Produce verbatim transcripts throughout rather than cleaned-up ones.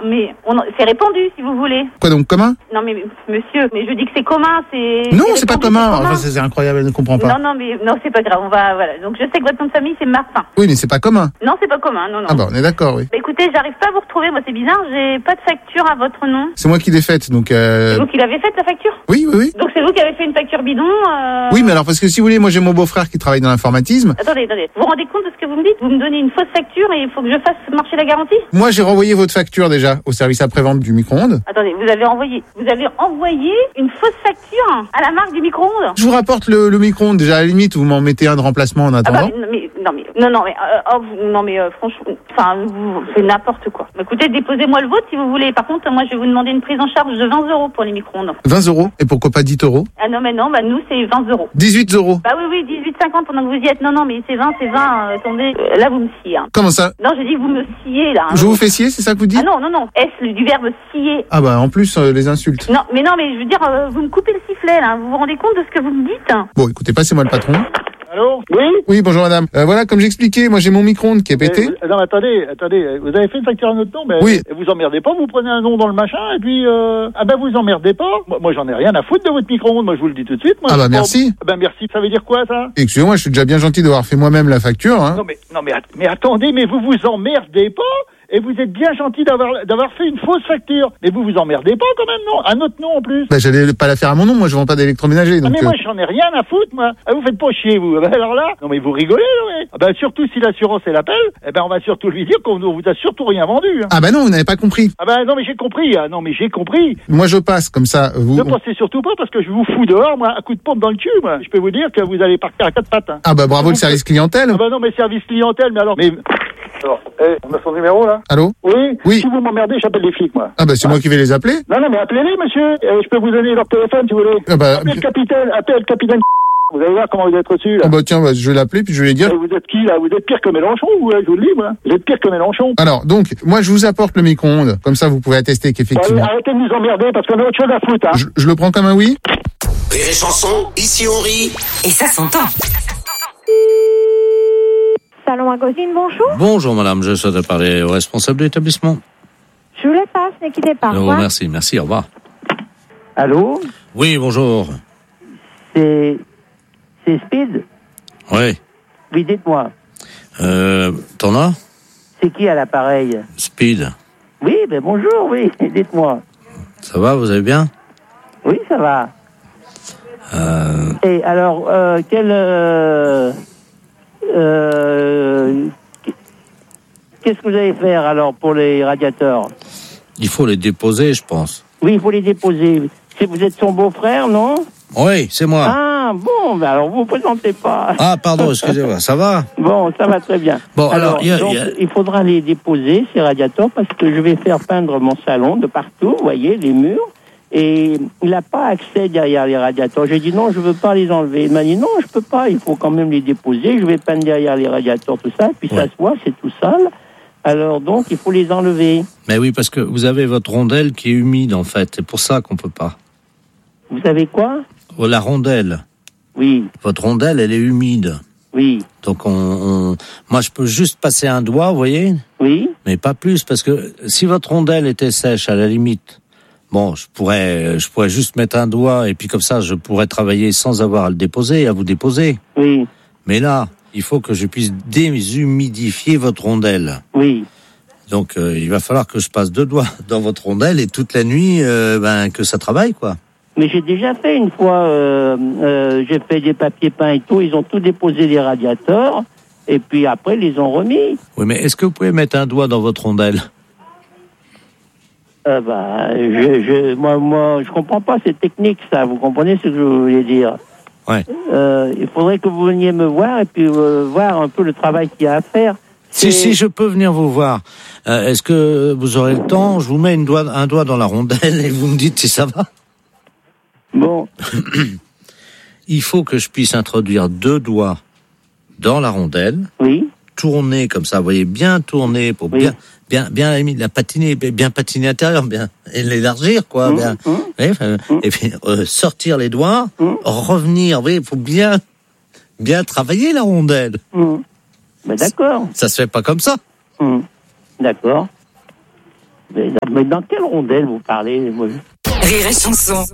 mais on, c'est répandu, si vous voulez. Quoi donc, commun? Non, mais monsieur, mais je dis que c'est commun, c'est... Non, c'est, c'est pas répandu, commun. c'est commun. Enfin, c'est, c'est incroyable, elle ne comprend pas. Non, non, mais non, c'est pas grave, on va... Voilà. Donc, je sais que votre nom de famille, c'est Martin. Oui, mais c'est pas commun. Non, c'est pas commun, non, non. Ah bah, on est d'accord, oui. Bah, écoutez, j'arrive pas à vous retrouver, moi, c'est bizarre, j'ai pas de facture à votre nom. C'est moi qui l'ai faite, donc... Euh... C'est vous qui l'avez faite, la facture? Oui, oui, oui. Donc, c'est vous qui avez fait une facture bidon euh... Oui, mais alors, parce que si vous voulez, moi, j'ai mon beau-frère qui travaille dans l'informatisme. Attendez, attendez. Vous vous rendez compte de ce que vous me dites? Vous me donnez une fausse facture et il faut que je fasse marcher la garantie? Moi, j'ai renvoyé votre facture, déjà, au service après-vente du micro-ondes. Attendez, vous avez envoyé, vous avez envoyé une fausse facture à la marque du micro-ondes? Je vous rapporte le, le micro-ondes, déjà, à la limite, vous m'en mettez un de remplacement en attendant. Ah bah, mais, non, mais, non, non, mais, euh, oh, vous, non, mais, euh, franchement, enfin, vous faites n'importe quoi. Écoutez, déposez-moi le vôtre si vous voulez. Par contre, moi, je vais vous demander une prise en charge de vingt euros pour les micro-ondes. vingt euros? Et pourquoi pas dix euros? Ah non, mais non, bah, nous, c'est vingt euros. dix-huit euros? Bah oui, oui, dix-huit cinquante pendant que vous y êtes. Non, non, mais c'est vingt, c'est vingt, euh, attendez, euh, là, vous me sciez, hein. Comment ça? Non, j'ai dit, vous me sciez, là. Hein. Je vous fais scier, c'est ça que vous dites? Ah non, non, non. Est-ce du verbe scier? Ah bah, en plus, euh, les insultes. Non, mais non, mais je veux dire, euh, vous me coupez le sifflet, là. Vous vous rendez compte de ce que vous me dites? Bon, écoutez, passez-moi le patron. Allô? Oui? Oui, bonjour madame. Euh, voilà, comme j'expliquais, moi j'ai mon micro-ondes qui est pété. Euh, non, mais attendez, attendez, vous avez fait une facture à notre nom, mais Oui. vous emmerdez pas, vous prenez un nom dans le machin, et puis, euh, ah ben vous emmerdez pas. Moi, moi, j'en ai rien à foutre de votre micro-ondes, moi je vous le dis tout de suite. Moi, Ah bah, je- merci. Ah ben merci, ça veut dire quoi ça? Excusez-moi, je suis déjà bien gentil d'avoir fait moi-même la facture, hein. Non mais, non mais, att- mais attendez, mais vous vous emmerdez pas? Et vous êtes bien gentil d'avoir d'avoir fait une fausse facture. Mais vous vous emmerdez pas quand même, non? À notre nom en plus. Bah, j'allais pas la faire à mon nom, moi je vends pas d'électroménager, Ah donc... mais euh, moi j'en ai rien à foutre moi. Ah, vous faites pas chier vous. Ah, ben, alors là, non mais vous rigolez là, ouais. Ah, ben, surtout si l'assurance elle appelle, eh ben on va surtout lui dire qu'on ne vous a surtout rien vendu. Hein. Ah bah non, vous n'avez pas compris. Ah ben non mais j'ai compris. Ah, non mais j'ai compris. Moi je passe, comme ça, vous... Ne passez surtout pas parce que je vous fous dehors moi, à coup de pompe dans le cul moi. Je peux vous dire que vous allez partir à quatre pattes. Hein. Ah bah bravo le service clientèle. Ah ben non mais service clientèle, mais alors mais. Alors, eh, on a son numéro là? Allô? Oui. Oui. Si vous m'emmerdez, j'appelle les flics moi. Ah bah c'est Ah. moi qui vais les appeler. Non non mais appelez-les monsieur. Euh, je peux vous donner leur téléphone si vous voulez. Ah bah... Appelez le capitaine, appelez le capitaine. Vous allez voir comment vous êtes reçu là. Ah bah tiens, bah, je vais l'appeler puis je vais lui dire... Et vous êtes qui là? Vous êtes pire que Mélenchon, vous, je vous le dis, moi. Vous êtes pire que Mélenchon. Alors, donc, moi je vous apporte le micro-ondes, comme ça vous pouvez attester Allez, qu'effectivement... arrêtez de nous emmerder parce qu'on a autre chose à foutre, hein. Je, je le prends comme un oui? Rire et chanson, ici on rit. Et ça s'entend. Salon Magazine, bonjour. Bonjour madame, je souhaite parler au responsable de l'établissement. Je vous les passe, ne quittez pas. Au Oh, revoir. merci, merci, au revoir. Allô? Oui, bonjour. C'est... C'est Speed? Oui. Oui, dites-moi. Euh, t'en as? C'est qui à l'appareil? Speed. Oui, ben bonjour, oui, dites-moi. Ça va, vous allez bien? Oui, ça va. Euh, Et alors, euh, quel... Euh, euh, qu'est-ce que vous allez faire alors pour les radiateurs? il faut les déposer, je pense. Oui, il faut les déposer. Si vous êtes son beau-frère, non? Oui, c'est moi. Ah, bon, ben alors vous vous présentez pas. Ah, pardon, excusez-moi, ça va? Bon, ça va très bien. Bon, alors, il y a- donc, il y a- il faudra les déposer, ces radiateurs, parce que je vais faire peindre mon salon de partout, vous voyez, les murs. Et il n'a pas accès derrière les radiateurs. J'ai dit non, je veux pas les enlever. Il m'a dit non, je peux pas, il faut quand même les déposer. Je vais peindre derrière les radiateurs, tout ça. Puis ça Ouais. se voit, c'est tout sale. Alors donc, il faut les enlever. Mais oui, parce que vous avez votre rondelle qui est humide, en fait. C'est pour ça qu'on peut pas. Vous savez quoi? Oh, la rondelle. Oui, Votre rondelle, elle est humide. oui, Donc, on, on- moi, je peux juste passer un doigt, vous voyez? oui. Mais pas plus, parce que si votre rondelle était sèche, à la limite, bon, je pourrais, je pourrais juste mettre un doigt, et puis comme ça, je pourrais travailler sans avoir à le déposer, à vous déposer. Oui, Mais là, il faut que je puisse déshumidifier votre rondelle. oui. Donc, euh, il va falloir que je passe deux doigts dans votre rondelle, et toute la nuit, euh, ben, que ça travaille, quoi. Mais j'ai déjà fait une fois, euh, euh, j'ai fait des papiers peints et tout, ils ont tout déposé les radiateurs, et puis après, ils les ont remis. Oui, mais est-ce que vous pouvez mettre un doigt dans votre rondelle? Euh, bah, je, je, moi, moi, je comprends pas cette technique, ça. Vous comprenez ce que je voulais dire? Ouais. Euh, il faudrait que vous veniez me voir et puis euh, voir un peu le travail qu'il y a à faire. Si, Et- si, je peux venir vous voir. Euh, est-ce que vous aurez le temps? Je vous mets une doigt, un doigt dans la rondelle et vous me dites si ça va. Bon, Il faut que je puisse introduire deux doigts dans la rondelle, oui, tourner comme ça, vous voyez, bien tourner pour Oui. bien, bien, bien à la limite, la patiner, bien patiner intérieur, bien, et l'élargir, quoi, Mmh, bien. mmh. Oui, enfin, et puis euh, sortir les doigts, Mmh. revenir, vous voyez, il faut bien, bien travailler la rondelle. hum. Ben, d'accord, Ça se fait pas comme ça. hum. D'accord. Mais, mais dans quelle rondelle vous parlez moi? Rire et chanson.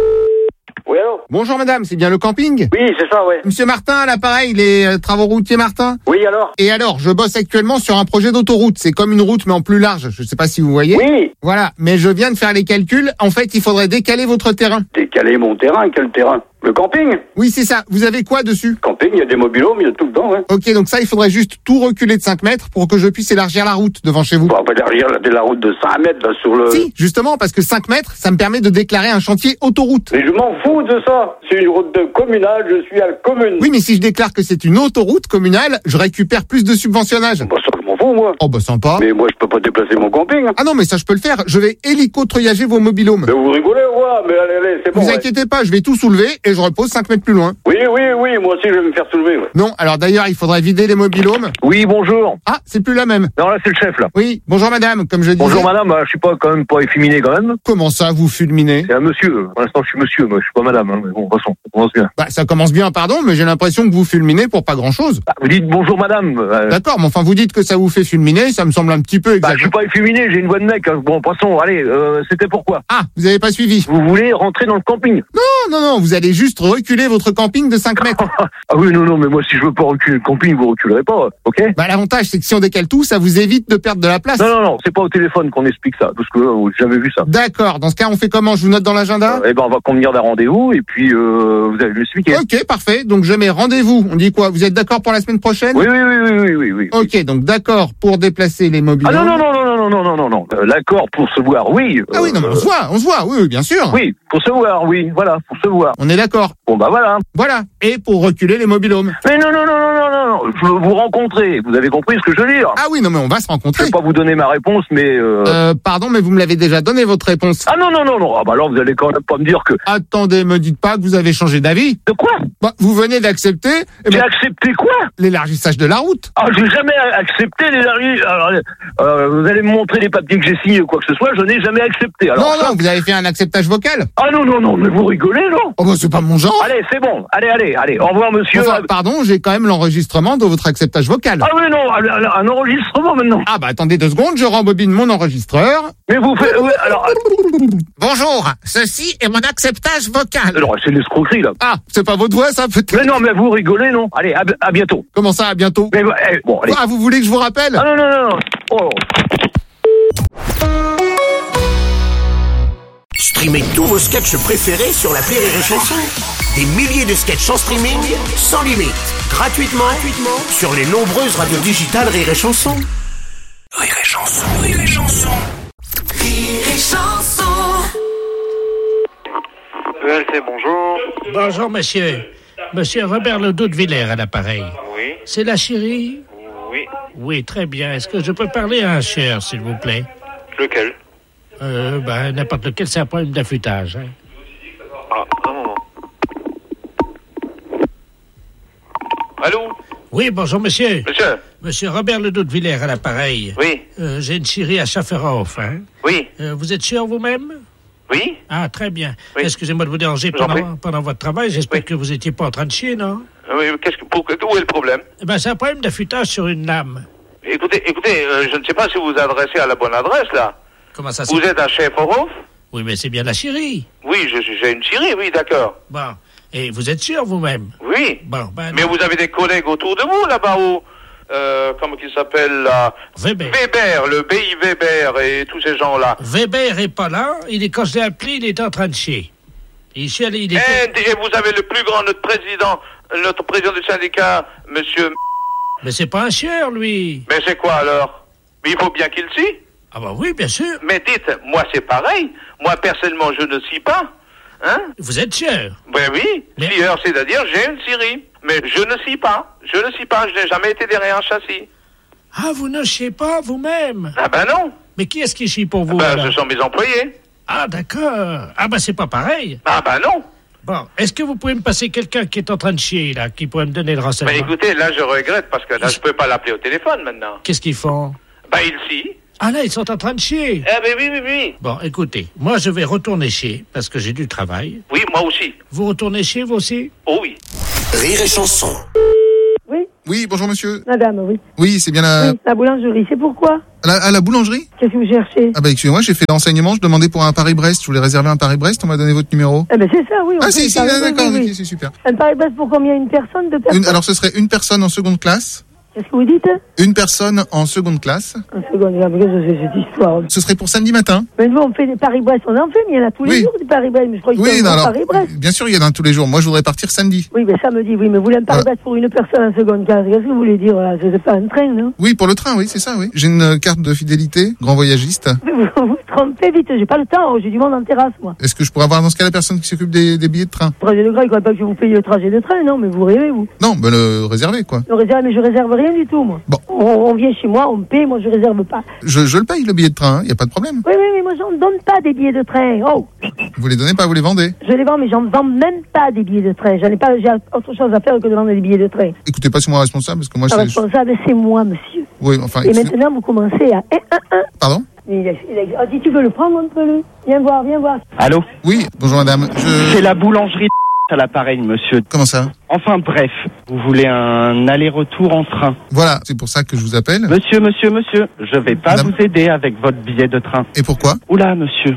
Oui, allô? Bonjour madame, c'est bien le camping? Oui, c'est ça, ouais. Monsieur Martin, à l'appareil, les euh, travaux routiers Martin? Oui, alors? Et alors, je bosse actuellement sur un projet d'autoroute. C'est comme une route, mais en plus large. Je sais pas si vous voyez. Oui. Voilà. Mais je viens de faire les calculs. En fait, il faudrait décaler votre terrain. Décaler mon terrain, quel terrain? Le camping? Oui, c'est ça. Vous avez quoi dessus? Camping, il y a des mobilhomes, il y a tout dedans, ouais. Ok, donc ça, il faudrait juste tout reculer de cinq mètres pour que je puisse élargir la route devant chez vous. On va pas élargir la, la route de cinq mètres, là, sur le... Si, justement, parce que cinq mètres, ça me permet de déclarer un chantier autoroute. Mais je m'en fous de ça. C'est une route de communale, je suis à la commune. Oui, mais si je déclare que c'est une autoroute communale, je récupère plus de subventionnage. Bah ça, je m'en fous, moi. Oh bah sympa. Mais moi, je peux pas déplacer mon camping. Ah non, mais ça, je peux le faire. Je vais hélico-triager vos mobilhomes. Mais vous rigolez, ouais, mais allez, allez, c'est bon. Vous ouais. inquiétez pas, je vais tout soulever et je repose cinq mètres plus loin. Oui, oui, oui, moi aussi, je vais me faire soulever, ouais. Non, alors d'ailleurs, il faudrait vider les mobilhomes. Oui, bonjour. Ah, c'est plus la même. Non, là, c'est le chef, là. Oui, bonjour madame, comme je disais. Bonjour, madame. Bah, je suis pas quand même pas efféminé, quand même. Comment ça, vous fulminez? C'est un monsieur. Pour l'instant, je suis monsieur. Moi, je suis pas madame. Hein. Mais bon, de toute façon, ça commence bien. Bah, ça commence bien, pardon, mais j'ai l'impression que vous fulminez pour pas grand-chose. Bah, vous dites bonjour, madame. Euh... D'accord, mais enfin, vous dites que ça vous fait fulminer, ça me semble un petit peu Bah, je suis exagéré. pas efféminé, j'ai une voix de mec. Hein. Bon, passons, allez, euh, c'était pourquoi? Ah, vous avez pas suivi? Vous voulez rentrer dans le camping? Non, non, non, vous allez juste reculer votre camping de cinq mètres. Ah oui, non, non, mais moi, si je veux pas reculer le camping, vous reculerez pas, ok? Bah, l'avantage, c'est que si on décale tout, ça vous évite de perdre de la place. Non, non, non, c'est pas au téléphone qu'on explique ça, parce que euh, j'ai jamais vu ça. D'accord, dans ce cas, on fait comment? Je vous note dans l'agenda? Euh, eh ben, on va convenir d'un rendez-vous, et puis, euh, vous allez m'expliquer. Ok, parfait, donc je mets rendez-vous. On dit quoi? Vous êtes d'accord pour la semaine prochaine? Oui, oui, oui, oui, oui, oui, oui. Ok, donc d'accord pour déplacer les mobiles. Ah non, non, non, non, non, non, non, non, non. Euh, L'accord pour se voir, oui. Ah oui, non, mais on se voit, on se voit, oui, oui, bien sûr. Oui, pour se voir, oui, voilà, pour se voir. On est d'accord. Bon, bah voilà. Voilà. Et pour reculer les mobilhomes. Mais non, non, non, non, non, non, non, je veux vous rencontrer. Vous avez compris ce que je veux dire? Ah oui, non, mais on va se Je rencontrer. vais pas vous donner ma réponse, mais... Euh... Euh, pardon, mais vous me l'avez déjà donné, votre réponse. Ah non, non, non, non. Ah bah alors, vous allez quand même pas me dire que... Attendez, me dites pas que vous avez changé d'avis. De quoi? Bah, vous venez d'accepter eh J'ai ben, accepté quoi? l'élargissage de la route. Ah, j'ai jamais accepté l'élargissement. Alors, euh, vous allez me montrer les papiers que j'ai signés ou quoi que ce soit, je n'ai jamais accepté. Alors, non, ça... non, vous avez fait un acceptage vocal. Ah non, non, non, mais vous rigolez, non? Oh bah c'est pas mon genre. Allez, c'est bon. Allez, allez, allez. Au revoir, monsieur. Enfin, pardon, j'ai quand même l'enregistrement de votre acceptage vocal. Ah oui, non, un, un enregistrement maintenant. Ah bah attendez deux secondes, je rembobine mon enregistreur. Mais vous faites... Ouais, alors... Bonjour, ceci est mon acceptage vocal. Alors, c'est de l'escroquerie, là. Ah, c'est pas votre voix, ça, peut-être? Mais non, mais vous rigolez, non? Allez, à, à bientôt. Comment ça, à bientôt? Mais eh, bon, allez. Ah, vous voulez que je vous rappelle? Ah non, non, non, non. Oh. Streamez tous vos sketchs préférés sur l'appli Rire et Chanson. Des milliers de sketchs en streaming, sans limite, gratuitement, gratuitement sur les nombreuses radios digitales Rire et Chanson. Rire et Chanson, Rire et Chanson. Rire et chanson. E L C, bonjour. Bonjour, monsieur. Monsieur Robert Ledoux de Villers à l'appareil. Oui. C'est la chérie? Oui. Oui, très bien. Est-ce que je peux parler à un cher, s'il vous plaît? Lequel? Euh, ben, n'importe lequel, c'est un problème d'affûtage. Hein. Ah, un moment. Allô? Oui, bonjour, monsieur. Monsieur? Monsieur Robert Ledoux de Villers à l'appareil. Oui. Euh, j'ai une chérie à Schafferhof, hein. Oui. Euh, vous êtes sûr vous-même? Oui. Ah, très bien. Oui. Excusez-moi de vous déranger Je vous en pendant, pendant votre travail. J'espère Oui. que vous étiez pas en train de chier, non? Oui, qu'est-ce que, pour, où est le problème? Eh ben, c'est un problème d'affûtage sur une lame. Écoutez, écoutez, euh, je ne sais pas si vous vous adressez à la bonne adresse, là. Comment ça se Vous êtes à Schäferhof? Oui, mais c'est bien la chérie. Oui, je- j'ai une chérie, oui, d'accord. Bon. Et vous êtes sûr vous-même? Oui. Bon, ben. Mais non. vous avez des collègues autour de vous, là-bas, où, euh, comment qu'il s'appelle, là? Weber. Weber, le B I Weber et tous ces gens-là. Weber est pas là. Il est, quand je l'ai appelé, il est en train de chier. Il chie, il est... Et, et vous avez le plus grand, notre président, notre président du syndicat, monsieur... Mais c'est pas un chieur, lui. Mais c'est quoi, alors? Mais il faut bien qu'il scie. Ah bah oui, bien sûr. Mais dites, moi c'est pareil. Moi personnellement je ne scie pas. Hein? Vous êtes chieur. Ben oui, Mais- scieur, c'est-à-dire j'ai une scierie. Mais je ne scie pas. Je ne scie pas, je n'ai jamais été derrière un châssis. Ah, vous ne chiez pas vous-même. Ah ben non. Mais qui est-ce qui chie pour vous, Ben alors? ce sont mes employés. Ah, d'accord. Ah bah c'est pas pareil. Ah ben non. Bon, est-ce que vous pouvez me passer quelqu'un qui est en train de chier, là, qui pourrait me donner le renseignement? Ben écoutez, là je regrette parce que là je peux pas l'appeler au téléphone maintenant. Qu'est-ce qu'ils font? Ben il scie. Ah là, ils sont en train de chier. Eh ben oui, oui, oui. Bon, écoutez, moi je vais retourner chier, parce que j'ai du travail. Oui, moi aussi. Vous retournez chier, vous aussi? Oh oui. Rire et Chanson. Oui, Oui, bonjour monsieur. madame, oui. Oui, c'est bien la... Oui, la boulangerie, c'est pourquoi? À la, à la boulangerie? Qu'est-ce que vous cherchez? Ah bah excusez-moi, j'ai fait l'enseignement, je demandais pour un Paris-Brest, je voulais réserver un Paris-Brest, on m'a donné votre numéro. Eh ben c'est ça, oui. on Ah fait si, le si, Paris- ah, d'accord, oui, oui, ok, oui. c'est super. Un Paris-Brest pour combien? Une personne? Deux personnes? Une, alors ce serait une personne en seconde classe. Qu'est-ce que vous dites? Une personne en seconde classe. Un second, regarde, qu'est-ce que c'est cette histoire? Ce serait pour samedi matin. Mais nous, on fait des Paris-Brest, on en fait, mais il y en a tous les Oui. jours des Paris-Brest. Mais je crois qu'il Oui, y non, a un alors, Paris-Brest. bien sûr, il y en a un tous les jours. Moi, je voudrais partir samedi. Oui, mais samedi, oui, mais vous voulez un Paris-Brest pour une personne en seconde classe. Qu'est-ce que vous voulez dire là? C'est pas un train, non? Oui, pour le train, oui, c'est ça, oui. J'ai une euh, carte de fidélité, grand voyagiste. Mais Vous vous trompez vite, j'ai pas le temps, j'ai du monde en terrasse, moi. Est-ce que je pourrais avoir dans ce cas la personne qui s'occupe des, des billets de train? Trajet de gras, il ne croit pas que je vous paye le trajet de train, non, mais vous rêvez, vous. Non, ben le réserver, quoi. Je réserve, mais je réserve rien du tout, moi. Bon. On, on vient chez moi, on me paye, moi je réserve pas. Je, je le paye, le billet de train, il n'y a pas de problème. Oui, oui, mais moi j'en donne pas des billets de train. Oh, Vous les donnez pas, vous les vendez. je les vends, mais j'en vends même pas des billets de train. J'en ai pas, j'ai autre chose à faire que de vendre des billets de train. Écoutez, pas sur moi responsable, parce que moi, Le je... responsable, c'est moi, monsieur. Oui, enfin... Et excusez- maintenant, vous commencez à un, un, un. Pardon? Il a, il a dit, tu veux le prendre, on peut le. Viens voir, viens voir. Allô? Oui, bonjour madame. Je... C'est la boulangerie à l'appareil, monsieur. Comment ça? Enfin bref, vous voulez un aller-retour en train. Voilà, c'est pour ça que je vous appelle. Monsieur, monsieur, monsieur, je vais pas Madame vous aider avec votre billet de train. Et pourquoi? Oula, monsieur.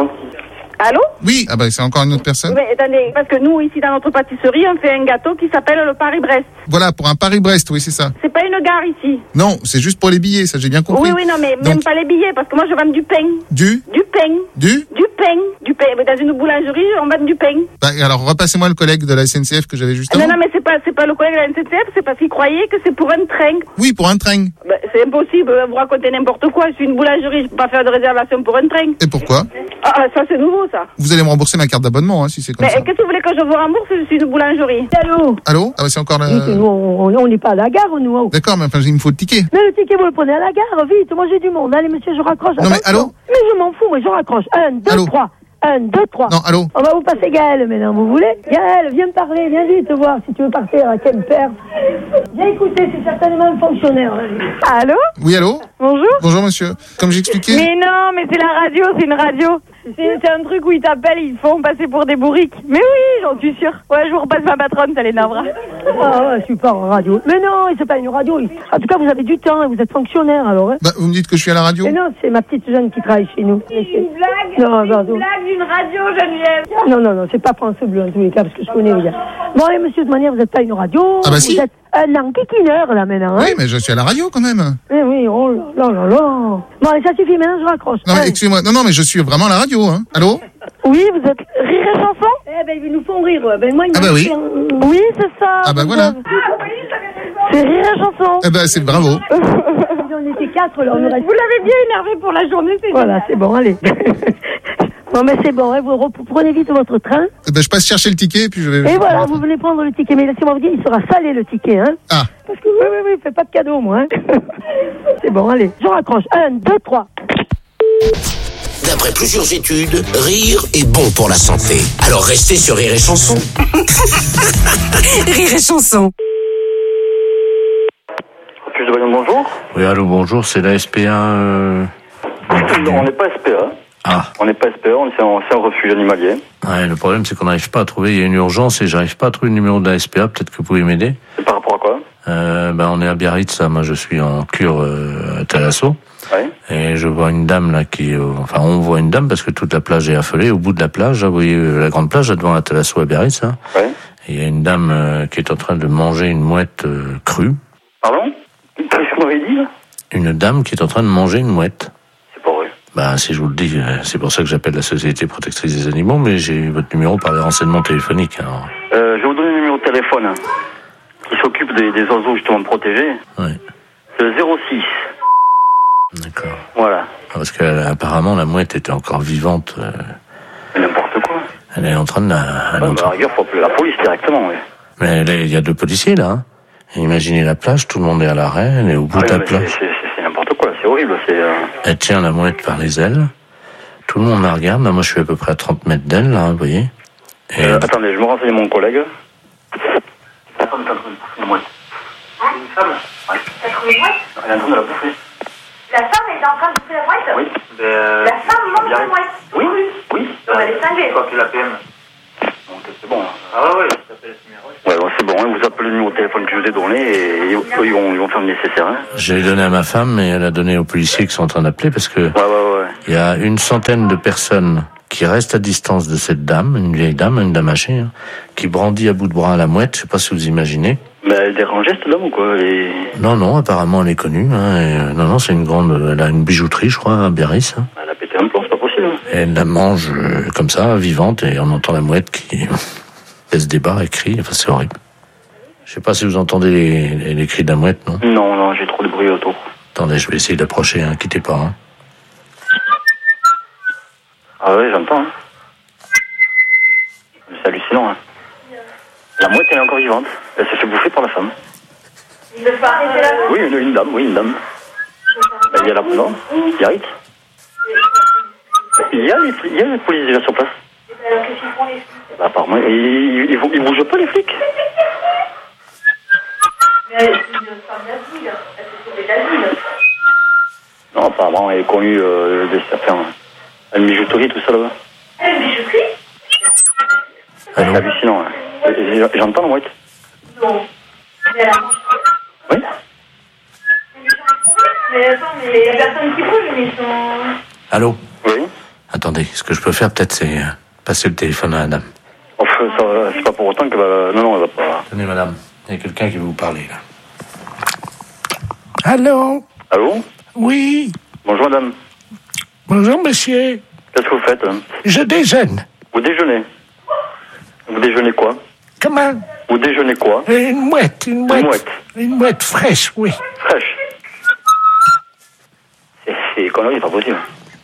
Allô? Oui, ah bah c'est encore une autre personne. Mais attendez, parce que nous, ici, dans notre pâtisserie, on fait un gâteau qui s'appelle le Paris-Brest. Voilà, pour un Paris-Brest, oui, c'est ça. C'est pas une gare ici. Non, c'est juste pour les billets, ça j'ai bien compris. Oui, oui, non, mais Donc- même pas les billets, parce que moi, je vends du pain. Du Du pain. Du Du pain. Du pain. Mais dans une boulangerie, on vend du pain. Bah, alors repassez-moi le collègue de la S N C F que j'avais juste Ah, avant. non, non, mais c'est pas, c'est pas le collègue de la N C C F, c'est parce qu'il croyait que c'est pour un train. Oui, pour un train. Ben, c'est impossible, vous racontez n'importe quoi. Je suis une boulangerie, je peux pas faire de réservation pour un train. Et pourquoi? Ah, ah, ça, c'est nouveau, ça. Vous allez me rembourser ma carte d'abonnement, hein, si c'est comme Mais ça. qu'est-ce que vous voulez que je vous rembourse? Je suis une boulangerie. Allô? Allô? Ah bah c'est encore la... Dites, nous, on on n'est pas à la gare, nous. oh. D'accord, mais enfin, il me faut le ticket. Mais le ticket, vous le prenez à la gare, vite. Moi, j'ai du monde. Allez, monsieur, je raccroche. Non, mais attention. allô? Mais je m'en fous, moi, je raccroche. Un, deux, Allô? trois. Un, deux, trois. Non, allô? On va vous passer Gaël maintenant, vous voulez? Gaël, viens me parler, viens vite voir si tu veux partir à Quimper. Viens écouter, c'est certainement un fonctionnaire. Allô? Oui, allô? Bonjour? Bonjour monsieur. Comme j'expliquais... Mais non, mais c'est la radio, c'est une radio. C'est c'est un truc où ils t'appellent, ils font passer pour des bourriques. Mais oui, j'en suis sûre. Ouais, je vous repasse ma patronne, ça l'énervera. Ah ouais, super, en radio. Mais non, c'est pas une radio. En tout cas, vous avez du temps et vous êtes fonctionnaire, alors. Hein. Bah, vous me dites que je suis à la radio? Mais non, c'est ma petite jeune qui travaille chez nous. C'est une blague. Non, C'est pardon. une blague d'une radio, Geneviève. Non, non, non, c'est pas France Bleu en tous les cas, parce que je connais les gars. Bon, allez, monsieur, de toute manière, vous n'êtes pas une radio. Ah bah vous si. êtes un enquiquineur, là, maintenant. Hein. Oui, mais je suis à la radio quand même. Eh oui, oh là là là là. Bon, allez, ça suffit, maintenant, je raccroche. Non, mais Allez. excusez-moi. Non, non, mais je suis vraiment à la radio, hein. Allô? Oui, vous êtes Rire et Chanson? Eh ben, ils nous font rire. ouais. Ben, moi, ils Ah me bah oui. font- Oui, c'est ça. Ah bah vous voilà. avez- C'est Rire et Chanson. Eh ben, c'est bravo. On était quatre, là, on aurait... Vous l'avez bien énervé pour la journée, c'est Voilà, génial. c'est bon, allez. Bon, mais c'est bon, hein, vous reprenez prenez vite votre train. Eh ben, je passe chercher le ticket, puis je vais... Et voilà, vous venez prendre le ticket. Mais laissez-moi vous dire, il sera salé, le ticket, hein. Ah. Parce que, oui, oui, oui, fais pas de cadeau, moi, hein. C'est bon, allez, je raccroche. Un, deux, trois. D'après plusieurs études, rire est bon pour la santé. Alors restez sur Rire et Chanson. Rire et Chanson. Refuge de Bayonne, bonjour. Oui, allô, bonjour, c'est la S P A. Euh... Non, on n'est pas S P A. Ah. On n'est pas S P A, on est en, c'est un refuge animalier. Ouais, le problème, c'est qu'on n'arrive pas à trouver. Il y a une urgence et j'arrive pas à trouver le numéro de la S P A. Peut-être que vous pouvez m'aider. C'est par rapport à quoi? Euh, ben, on est à Biarritz, là. Moi, je suis en cure euh, à Thalasso. Ouais. Et je vois une dame, là, qui... euh, enfin, on voit une dame parce que toute la plage est affolée. Au bout de la plage, là, vous voyez euh, la grande plage, là, devant la Thalasso à Biarritz, là. Ouais. Et il y a une dame euh, qui est en train de manger une mouette euh, crue. Pardon? Qu'est-ce que vous m'avez dit, là? Une dame qui est en train de manger une mouette. C'est pas vrai. Bah, si je vous le dis, euh, c'est pour ça que j'appelle la Société Protectrice des Animaux, mais j'ai votre numéro par les renseignements téléphoniques. Alors. Euh, je vais vous donner le numéro de téléphone hein, qui s'occupe des, des oiseaux justement protégés. Ouais. C'est le zéro six. D'accord. Voilà. Parce que euh, apparemment la mouette était encore vivante. Euh, N'importe quoi. elle est en train de la. Elle est Ouais, en bah, train- à la rigueur, faut appeler la police directement, oui. Mais là, il y a deux policiers là. Hein. Et imaginez la plage, tout le monde est à l'arrêt, elle est au bout Ah, de la mais c'est, plage. c'est, c'est, c'est n'importe quoi, c'est horrible. C'est, euh... Elle tient la mouette par les ailes. Tout le monde la regarde. Là, moi, je suis à peu près à trente mètres d'elle, là, vous voyez. Et Euh, attendez, je me renseigne mon collègue. La femme est en train de bouffer une mouette. Une femme? Ouais. T'as trouvé une mouette? Elle est en train de la bouffer. La femme est en train de bouffer la mouette? Oui. Euh... La femme mange la mouette? Oui, oui. Donc elle est cinglée. Je crois que la P M. Donc, C'est bon. Ah ouais, ouais, bon, c'est bon, hein, vous appelez le numéro de téléphone que je vous ai donné et ils, ils, vont, ils vont faire le nécessaire. Hein. J'ai donné à ma femme et elle a donné aux policiers qui sont en train d'appeler parce que ouais, ouais, ouais. Il y a une centaine de personnes qui restent à distance de cette dame, une vieille dame, une dame âgée, hein, qui brandit à bout de bras la mouette, je sais pas si vous imaginez. Mais elle dérangeait cette dame ou quoi et... Non, non, apparemment elle est connue. Hein, et, euh, non, non, c'est une grande... Elle a une bijouterie, je crois, à Biarritz. Hein. Elle a pété un plomb, c'est pas possible. Et elle la mange euh, comme ça, vivante, et on entend la mouette qui... Elle se débat et crie, enfin c'est horrible. Je sais pas si vous entendez les, les, les cris de la mouette, non? Non, non, j'ai trop de bruit autour. Attendez, je vais essayer d'approcher, hein, quittez pas. Hein. Ah ouais, j'entends. Hein. C'est hallucinant. Hein. La mouette, elle est encore vivante. Elle s'est fait bouffer par la femme. Il ne faut arrêter là. Oui, une, une dame, oui, une dame. Ben, il y a la... Non, il y a Ritz. Il y a les, il y a les policiers déjà sur place. Alors qu'est-ce qu'ils font les flics? Bah, apparemment, ils, ils, ils, ils bougent pas les flics. Mais elle est une femme d'asile. Elle s'est sauvée d'asile. Non, apparemment, elle est connue euh, des certains. Une bijouterie, tout ça là-bas. Elle est une bijouterie? C'est hallucinant. Hein. J'entends la mouette. Non. Mais elle a mangé. Oui. Mais attends, mais il y a personne qui bouge, mais ils sont... Allô? Oui. Attendez, ce que je peux faire peut-être c'est euh, passer le téléphone à la dame. Enfin, ça, c'est pas pour autant qu'elle va... Non, non, elle va pas... Tenez madame, il y a quelqu'un qui veut vous parler là. Allô? Allô? Oui. Bonjour madame. Bonjour monsieur. Qu'est-ce que vous faites? Hein? Je déjeune. Vous déjeunez? Vous déjeunez quoi? Comment? Vous déjeunez quoi? Une mouette, une mouette. Une mouette. Une mouette fraîche, oui. Fraîche. C'est, c'est connerie, c'est pas possible.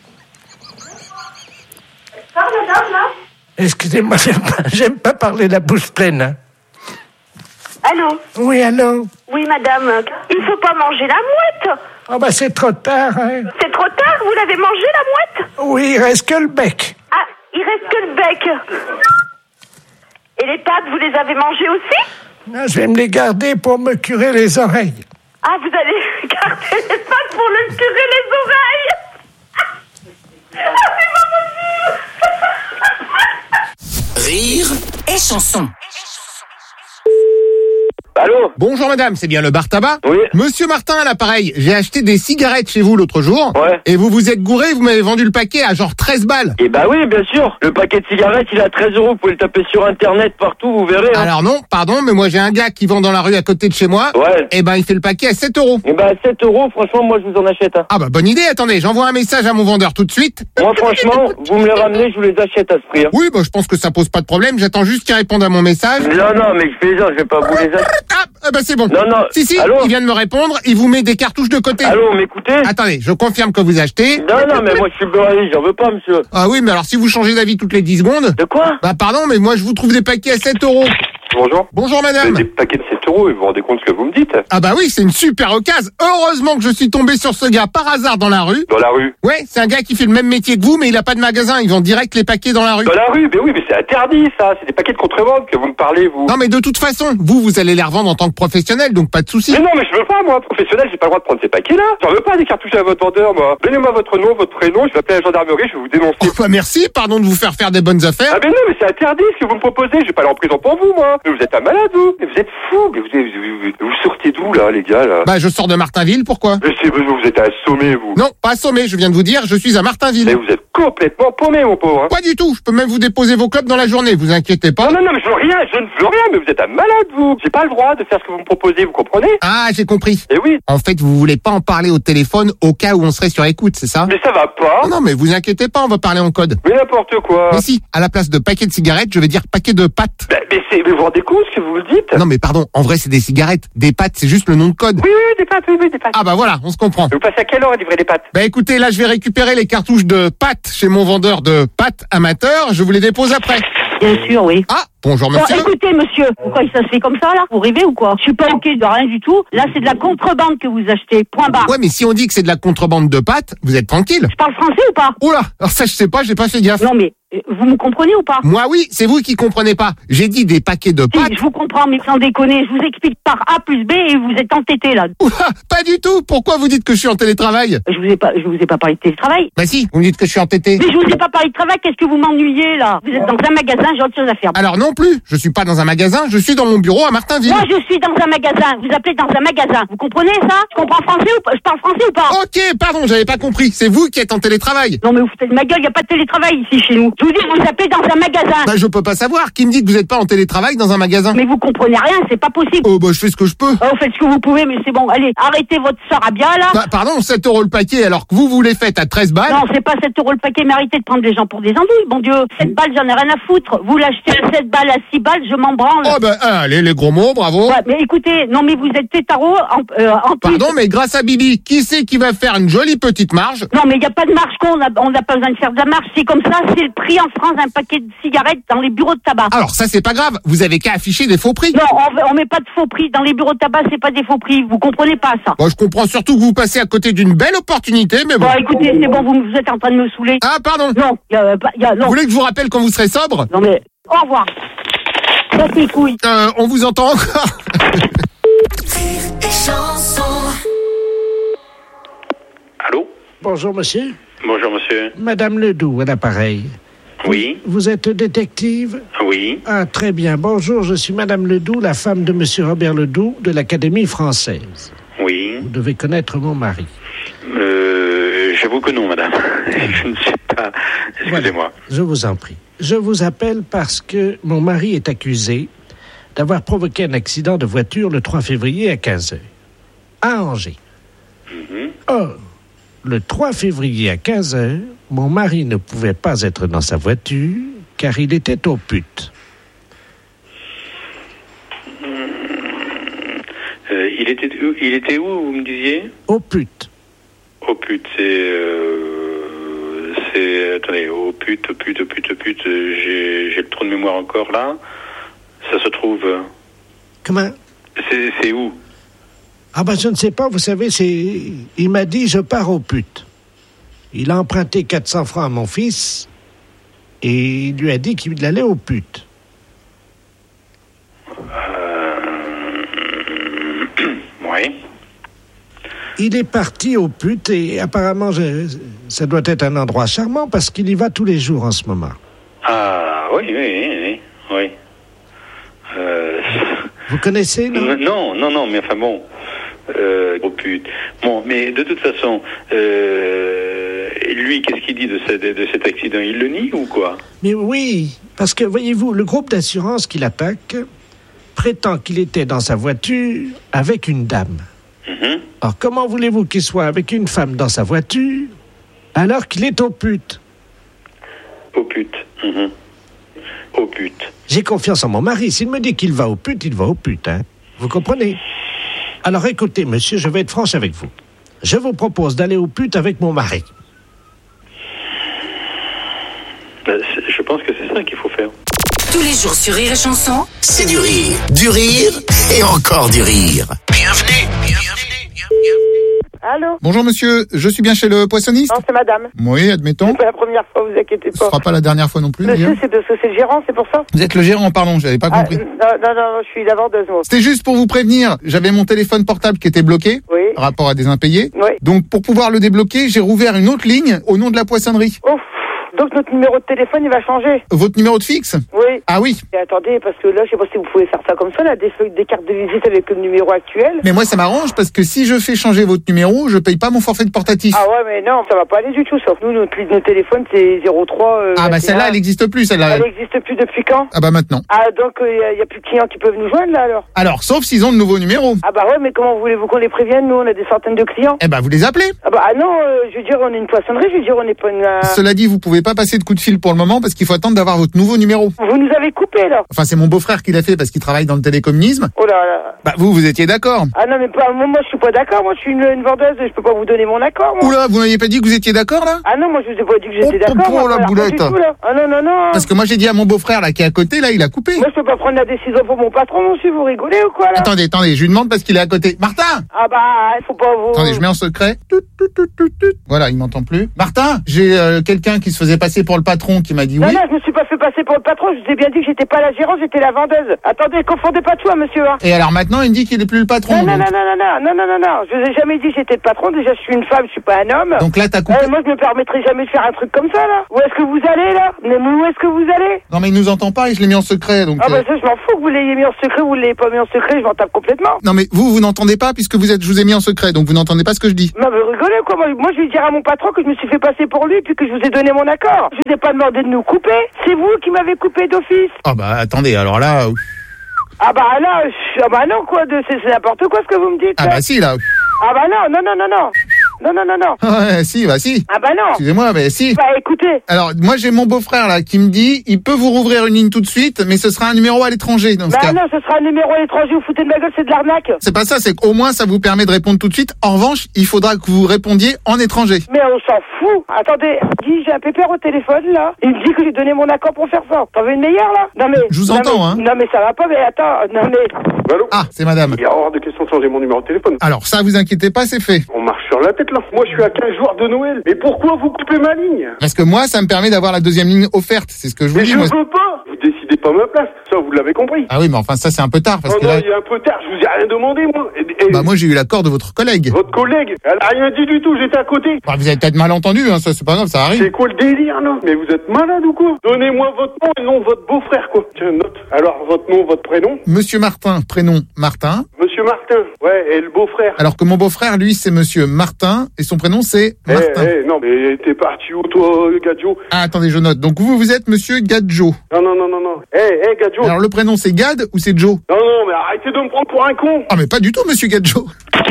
Parle, madame, là. Excusez-moi, j'aime pas, j'aime pas parler la bouche pleine. Hein. Allô? Oui, allô? Oui, madame. Il ne faut pas manger la mouette. Oh, bah, c'est trop tard, hein. C'est trop tard, vous l'avez mangé, la mouette? Oui, il reste que le bec. Ah, il reste que le bec. Et les pattes, vous les avez mangées aussi? Non, je vais me les garder pour me curer les oreilles. Ah, vous allez garder les pattes pour le curer les oreilles? Ah, c'est pas possible. Rire et chanson. Allô? Bonjour madame, c'est bien le bar tabac? Oui. Monsieur Martin à l'appareil, j'ai acheté des cigarettes chez vous l'autre jour. Ouais. Et vous vous êtes gouré, vous m'avez vendu le paquet à genre treize balles. Eh bah oui, bien sûr. Le paquet de cigarettes, il est à treize euros. Vous pouvez le taper sur internet partout, vous verrez. Hein. Alors non, pardon, mais moi j'ai un gars qui vend dans la rue à côté de chez moi. Ouais. Et ben il fait le paquet à sept euros. Eh bah sept euros, franchement, moi je vous en achète. Hein. Ah bah bonne idée, attendez, j'envoie un message à mon vendeur tout de suite. Moi franchement, vous me les ramenez, je vous les achète à ce prix. Hein. Oui, bah je pense que ça pose pas de problème, j'attends juste qu'il réponde à mon message. Non, non, mais je fais plaisir, je vais pas vous les acheter. Ah, ah bah c'est bon. Non, non. Si, si, Allô? il vient de me répondre, il vous met des cartouches de côté. Allô, m'écoutez? Attendez, je confirme que vous achetez. Non, non, mais moi je suis beurré, j'en veux pas, monsieur. Ah oui, mais alors si vous changez d'avis toutes les dix secondes... De quoi? Bah pardon, mais moi je vous trouve des paquets à sept euros. Bonjour. Bonjour madame. Des paquets de sept euros et vous vous rendez compte ce que vous me dites? Ah bah oui, c'est une super occasion. Heureusement que je suis tombé sur ce gars par hasard dans la rue. Dans la rue? Ouais, c'est un gars qui fait le même métier que vous, mais il a pas de magasin. Il vend direct les paquets dans la rue. Dans la rue? Mais oui, mais c'est interdit ça. C'est des paquets de contrebande que vous me parlez, vous. Non mais de toute façon, vous, vous allez les revendre en tant que professionnel, donc pas de souci. Mais non, mais je veux pas, moi, professionnel, j'ai pas le droit de prendre ces paquets-là. J'en veux pas des cartouches à votre vendeur, moi. Donnez-moi votre nom, votre prénom, je vais appeler la gendarmerie, je vais vous dénoncer. Oh, bah merci, pardon de vous faire faire des bonnes affaires. Ah mais non, mais c'est interdit ce que vous me proposez. Je vais pas aller en prison pour vous, moi. Mais vous êtes un malade, vous. Mais vous êtes fou. Mais vous, vous, vous, vous sortez d'où, là, les gars, là? Bah je sors de Martinville, pourquoi? Mais c'est, vous êtes assommé, vous. Non, pas assommé, je viens de vous dire, je suis à Martinville. Mais vous êtes complètement paumé, mon pauvre. Hein. Pas du tout, je peux même vous déposer vos clubs dans la journée, vous inquiétez pas. Non, non, non, mais je veux rien, je ne veux rien, mais vous êtes un malade, vous. J'ai pas le droit de faire ce que vous me proposez, vous comprenez? Ah, j'ai compris. Eh oui. En fait, vous voulez pas en parler au téléphone au cas où on serait sur écoute, c'est ça? Mais ça va pas. Non, non, mais vous inquiétez pas, on va parler en code. Mais n'importe quoi. Mais si, à la place de paquet de cigarettes, je vais dire paquet de pâtes. Ben, mais c'est, mais vous vous rendez compte ce que vous me dites? Non, mais pardon, en vrai, c'est des cigarettes. Des pâtes, c'est juste le nom de code. Oui, oui, des pâtes, oui, oui, des pâtes. Ah bah voilà, on se comprend. Vous passez à quelle heure à livrer des pâtes? Bah écoutez, là, je vais récupérer les cartouches de pâtes chez mon vendeur de pâtes amateur. Je vous les dépose après. Bien sûr, oui. Ah, bonjour monsieur. Bon, écoutez, monsieur, pourquoi ça se fait comme ça, là? Vous rêvez ou quoi? Je suis pas ok de rien du tout. Là, c'est de la contrebande que vous achetez. Point barre. Ouais, mais si on dit que c'est de la contrebande de pâtes, vous êtes tranquille. Je parle français ou pas? Oula, alors ça, je sais pas, j'ai pas fait gaffe. Non, mais Vous me comprenez ou pas? Moi oui, c'est vous qui comprenez pas. J'ai dit des paquets de pâtes. Si, je vous comprends, mais sans déconner, je vous explique par A plus B et vous êtes entêté là. Ouah, pas du tout. Pourquoi vous dites que je suis en télétravail? Je vous ai pas, je vous ai pas parlé de télétravail. Bah si, vous me dites que je suis entêté. Mais je vous ai pas parlé de travail, qu'est-ce que vous m'ennuyez là? Vous êtes dans un magasin, j'ai autre chose à faire. Alors non plus, je suis pas dans un magasin, je suis dans mon bureau à Martinville. Moi je suis dans un magasin, vous appelez dans un magasin. Vous comprenez ça? Je comprends français ou pas? Je parle français ou pas? Ok, pardon, j'avais pas compris. C'est vous qui êtes en télétravail. Non mais vous foutez de ma gueule, y a pas de télétravail ici chez nous. Je vous dis, vous appelez dans un magasin. Bah je peux pas savoir. Qui me dit que vous êtes pas en télétravail dans un magasin? Mais vous comprenez rien, c'est pas possible. Oh bah je fais ce que je peux. Oh, vous faites ce que vous pouvez, mais c'est bon. Allez, arrêtez votre sarabia là. Bah, pardon, sept euros le paquet alors que vous vous les faites à treize balles. Non, c'est pas sept euros le paquet, mais arrêtez de prendre les gens pour des andouilles, bon Dieu. sept balles, j'en ai rien à foutre. Vous l'achetez à sept balles, à six balles, je m'en branle. Oh bah allez, les gros mots, bravo. Ouais, mais écoutez, non mais vous êtes tétaro en, euh, en plus. Pardon, mais grâce à Bibi, qui c'est qui va faire une jolie petite marge? Non mais il y a pas de marge qu'on a, on n'a pas besoin de faire de la marge, c'est comme ça, c'est le prix en France d'un paquet de cigarettes dans les bureaux de tabac. Alors ça c'est pas grave, vous avez qu'à afficher des faux prix. Non, on, on met pas de faux prix dans les bureaux de tabac, c'est pas des faux prix, vous comprenez pas ça. Bon, je comprends surtout que vous passez à côté d'une belle opportunité, mais bon. Bon, écoutez, c'est bon, vous, vous êtes en train de me saouler. Ah pardon. Non, y a, y a, non. Vous voulez que je vous rappelle quand vous serez sobre? Non mais, au revoir. Ça tes couilles. Euh, on vous entend encore. Allô? Bonjour, monsieur. Bonjour, monsieur. Madame Ledoux, à l'appareil. Oui. Vous êtes détective? Oui. Ah, très bien. Bonjour, je suis Madame Ledoux, la femme de Monsieur Robert Ledoux de l'Académie française. Oui. Vous devez connaître mon mari. Euh, j'avoue que non, madame. Je ne sais pas. Excusez-moi. Voilà, je vous en prie. Je vous appelle parce que mon mari est accusé d'avoir provoqué un accident de voiture le trois février à quinze heures, à Angers. Mm-hmm. Or, le trois février à quinze heures, mon mari ne pouvait pas être dans sa voiture car il était aux putes. Euh, il était où, il était où, vous me disiez? Aux putes. Aux putes, c'est... Euh, c'est... Attendez, aux putes, aux putes, aux putes, aux putes, j'ai, j'ai le trou de mémoire encore, là. Ça se trouve... Comment? C'est, c'est où? Ah ben, je ne sais pas, vous savez, c'est... Il m'a dit, je pars aux putes. Il a emprunté quatre cents francs à mon fils et il lui a dit qu'il allait aux putes. Oui. Il est parti aux putes et apparemment, je, ça doit être un endroit charmant parce qu'il y va tous les jours en ce moment. Ah, oui, oui, oui, oui. oui. Euh... Vous connaissez, non? Non, non, non, mais enfin bon... Euh, aux putes. Bon, mais de toute façon, euh, lui, qu'est-ce qu'il dit de, ce, de, de cet accident? Il le nie ou quoi? Mais oui, parce que, voyez-vous, le groupe d'assurance qui l'attaque prétend qu'il était dans sa voiture avec une dame. Mm-hmm. Alors, comment voulez-vous qu'il soit avec une femme dans sa voiture alors qu'il est aux putes? Aux putes. Mm-hmm. Aux putes. J'ai confiance en mon mari. S'il me dit qu'il va aux putes, il va aux putes, hein. Vous comprenez? Alors écoutez, monsieur, je vais être franche avec vous. Je vous propose d'aller aux putes avec mon mari. Ben, je pense que c'est ça qu'il faut faire. Tous les jours sur Rire et Chanson, C'est du rire, du rire et encore du rire. Bienvenue, bienvenue, bienvenue. Allô? Bonjour monsieur, je suis bien chez le poissonniste? Non, c'est madame. Oui, admettons. C'est pas la première fois, vous inquiétez Ce pas. sera pas la dernière fois non plus, Monsieur, d'ailleurs. c'est parce que c'est le gérant, c'est pour ça? Vous êtes le gérant, pardon, j'avais pas Ah, compris. non, non, non, je suis la vendeuse, moi. C'était juste pour vous prévenir, j'avais mon téléphone portable qui était bloqué, Oui. par rapport à des impayés. Oui. Donc pour pouvoir le débloquer, j'ai rouvert une autre ligne au nom de la poissonnerie. Ouf. Donc notre numéro de téléphone, il va changer. Votre numéro de fixe? Oui. Ah oui. Et attendez, parce que là, je sais pas si vous pouvez faire ça comme ça, là, des, feuilles- des cartes de visite avec le numéro actuel. Mais moi ça m'arrange parce que si je fais changer votre numéro, je paye pas mon forfait de portatif. Ah ouais, mais non, ça va pas aller du tout, sauf nous, notre ligne de téléphone, c'est zéro trois... Euh, Ah bah vingt et un. celle-là, elle n'existe plus, celle-là. Elle n'existe plus depuis quand? Ah bah maintenant. Ah, donc il euh, n'y a, a plus de clients qui peuvent nous joindre, là, alors? Alors, sauf s'ils ont de nouveaux numéros. Ah bah ouais, mais comment voulez-vous qu'on les prévienne? Nous, on a des centaines de clients. Eh bah vous les appelez. Ah bah ah non, euh, je veux dire, on est une poissonnerie, je veux dire, on n'est pas une... euh, Cela dit, vous pouvez pas passer de coup de fil pour le moment parce qu'il faut attendre d'avoir votre nouveau numéro. Vous nous avez coupé, là. Enfin, c'est mon beau-frère qui l'a fait parce qu'il travaille dans le télécommunisme. Oh là là. Bah vous, vous étiez d'accord. Ah non, mais pas, moi, moi, je suis pas d'accord. Moi, je suis une, une vendeuse. Je peux pas vous donner mon accord, moi. Oula, vous n'aviez pas dit que vous étiez d'accord là? Ah non, moi, je vous ai pas dit que j'étais Oh, d'accord. oh, moi, la alors, pas boulette. du tout, là. Ah non, non, non. Parce que moi j'ai dit à mon beau-frère là qui est à côté, là il a coupé. Moi, je peux pas prendre la décision pour mon patron, monsieur. Vous rigolez ou quoi, là? Attendez, attendez, je lui demande parce qu'il est à côté. Martin! Ah bah, il faut pas vous... Attendez, je mets en secret. Tut, tut, tut, tut, tut. Voilà, il m'entend plus. Martin, j'ai euh, quelqu'un qui se faisait faisait passer pour le patron qui m'a dit Non, oui. non, je me suis pas fait passer pour le patron. Je vous ai bien dit que j'étais pas la gérante, j'étais la vendeuse. Attendez, confondez pas tout, hein, monsieur. Hein. Et alors maintenant, il me dit qu'il est plus le patron. Non, non, donc. non, non, non, non, non, non, non. Je vous ai jamais dit que j'étais le patron. Déjà, je suis une femme, je suis pas un homme. Donc là, t'as coupé. Euh, moi, je me permettrai jamais de faire un truc comme ça, là. Où est-ce que vous allez, là? Mais où est-ce que vous allez? Non, mais il nous entend pas et je l'ai mis en secret. Donc, Ah, bah euh, ça, je m'en fous que vous l'ayez mis en secret ou vous l'ayez pas mis en secret, je m'en tape complètement. Non, mais vous, vous n'entendez pas puisque vous êtes, je vous ai mis en secret, donc vous n'entendez pas ce que je dis. Non, mais rigolez, quoi. Moi, moi, je vais dire à mon patron que je me suis fait passer pour lui puis que je vous ai donné mon accord. Je vous ai pas demandé de nous couper. C'est vous qui m'avez coupé d'office. Ah bah attendez, alors là. euh, Ah, bah là, je- ah, bah non, quoi. de- C'est c'est n'importe quoi ce que vous me dites. Ah là. bah si là. Ah, bah non, non, non, non, non. Non, non, non, non. Ah ouais, si, bah si. Ah, bah non. Excusez-moi, mais si. Bah, écoutez. Alors, moi, j'ai mon beau-frère, là, qui me dit, il peut vous rouvrir une ligne tout de suite, mais ce sera un numéro à l'étranger, dans ce Bah cas. non, ce sera un numéro à l'étranger, vous foutez de ma gueule, c'est de l'arnaque. C'est pas ça, c'est qu'au moins, ça vous permet de répondre tout de suite. En revanche, il faudra que vous répondiez en étranger. Mais on s'en fout. Attendez, Guy, j'ai un pépère au téléphone, là. Il me dit que j'ai donné mon accord pour faire ça. T'en veux une meilleure, là? Non, mais. Je vous non, entends, mais- hein. Non, mais ça va pas, mais attends, non, mais. Allô? Ah, c'est madame. Il y a hors de question de changer mon numéro de téléphone. Alors, ça, vous inquiétez pas, c'est fait. On marche sur la tête, là. Moi, je suis à quinze jours de Noël. Mais pourquoi vous coupez ma ligne? Parce que moi, ça me permet d'avoir la deuxième ligne offerte. C'est ce que je vous Mais dis, je moi. veux pas. Vous décidez pas ma place. Ça, vous l'avez compris. Ah oui, mais enfin, ça, c'est un peu tard, parce Oh que non, là. il y a un peu tard. Je vous ai rien demandé, moi. Et- et- Bah, moi, j'ai eu l'accord de votre collègue. Votre collègue, elle a rien dit du tout. J'étais à côté. Bah, vous avez peut-être mal entendu, hein, ça, c'est pas grave, ça arrive. C'est quoi le délire, là? Mais vous êtes malade ou quoi? Donnez-moi votre nom et le nom de votre beau-frère, quoi. Tiens, note. Alors, votre nom, votre prénom? Monsieur Martin, prénom Martin. Monsieur Martin. Ouais, et le beau-frère? Alors que mon beau-frère, lui, c'est monsieur Martin, et son prénom, c'est Eh, Martin. eh, non, mais t'es parti où, toi, Gadjo? Ah, attendez, je note. Donc, vous, vous êtes monsieur Gadjo. Non, non, non, non, non. Eh, eh, Gadjo. Alors, le prénom, c'est Gad ou c'est Joe? Non, non, mais arrêtez de me prendre pour un con. Ah, mais pas du tout, monsieur Gadjo.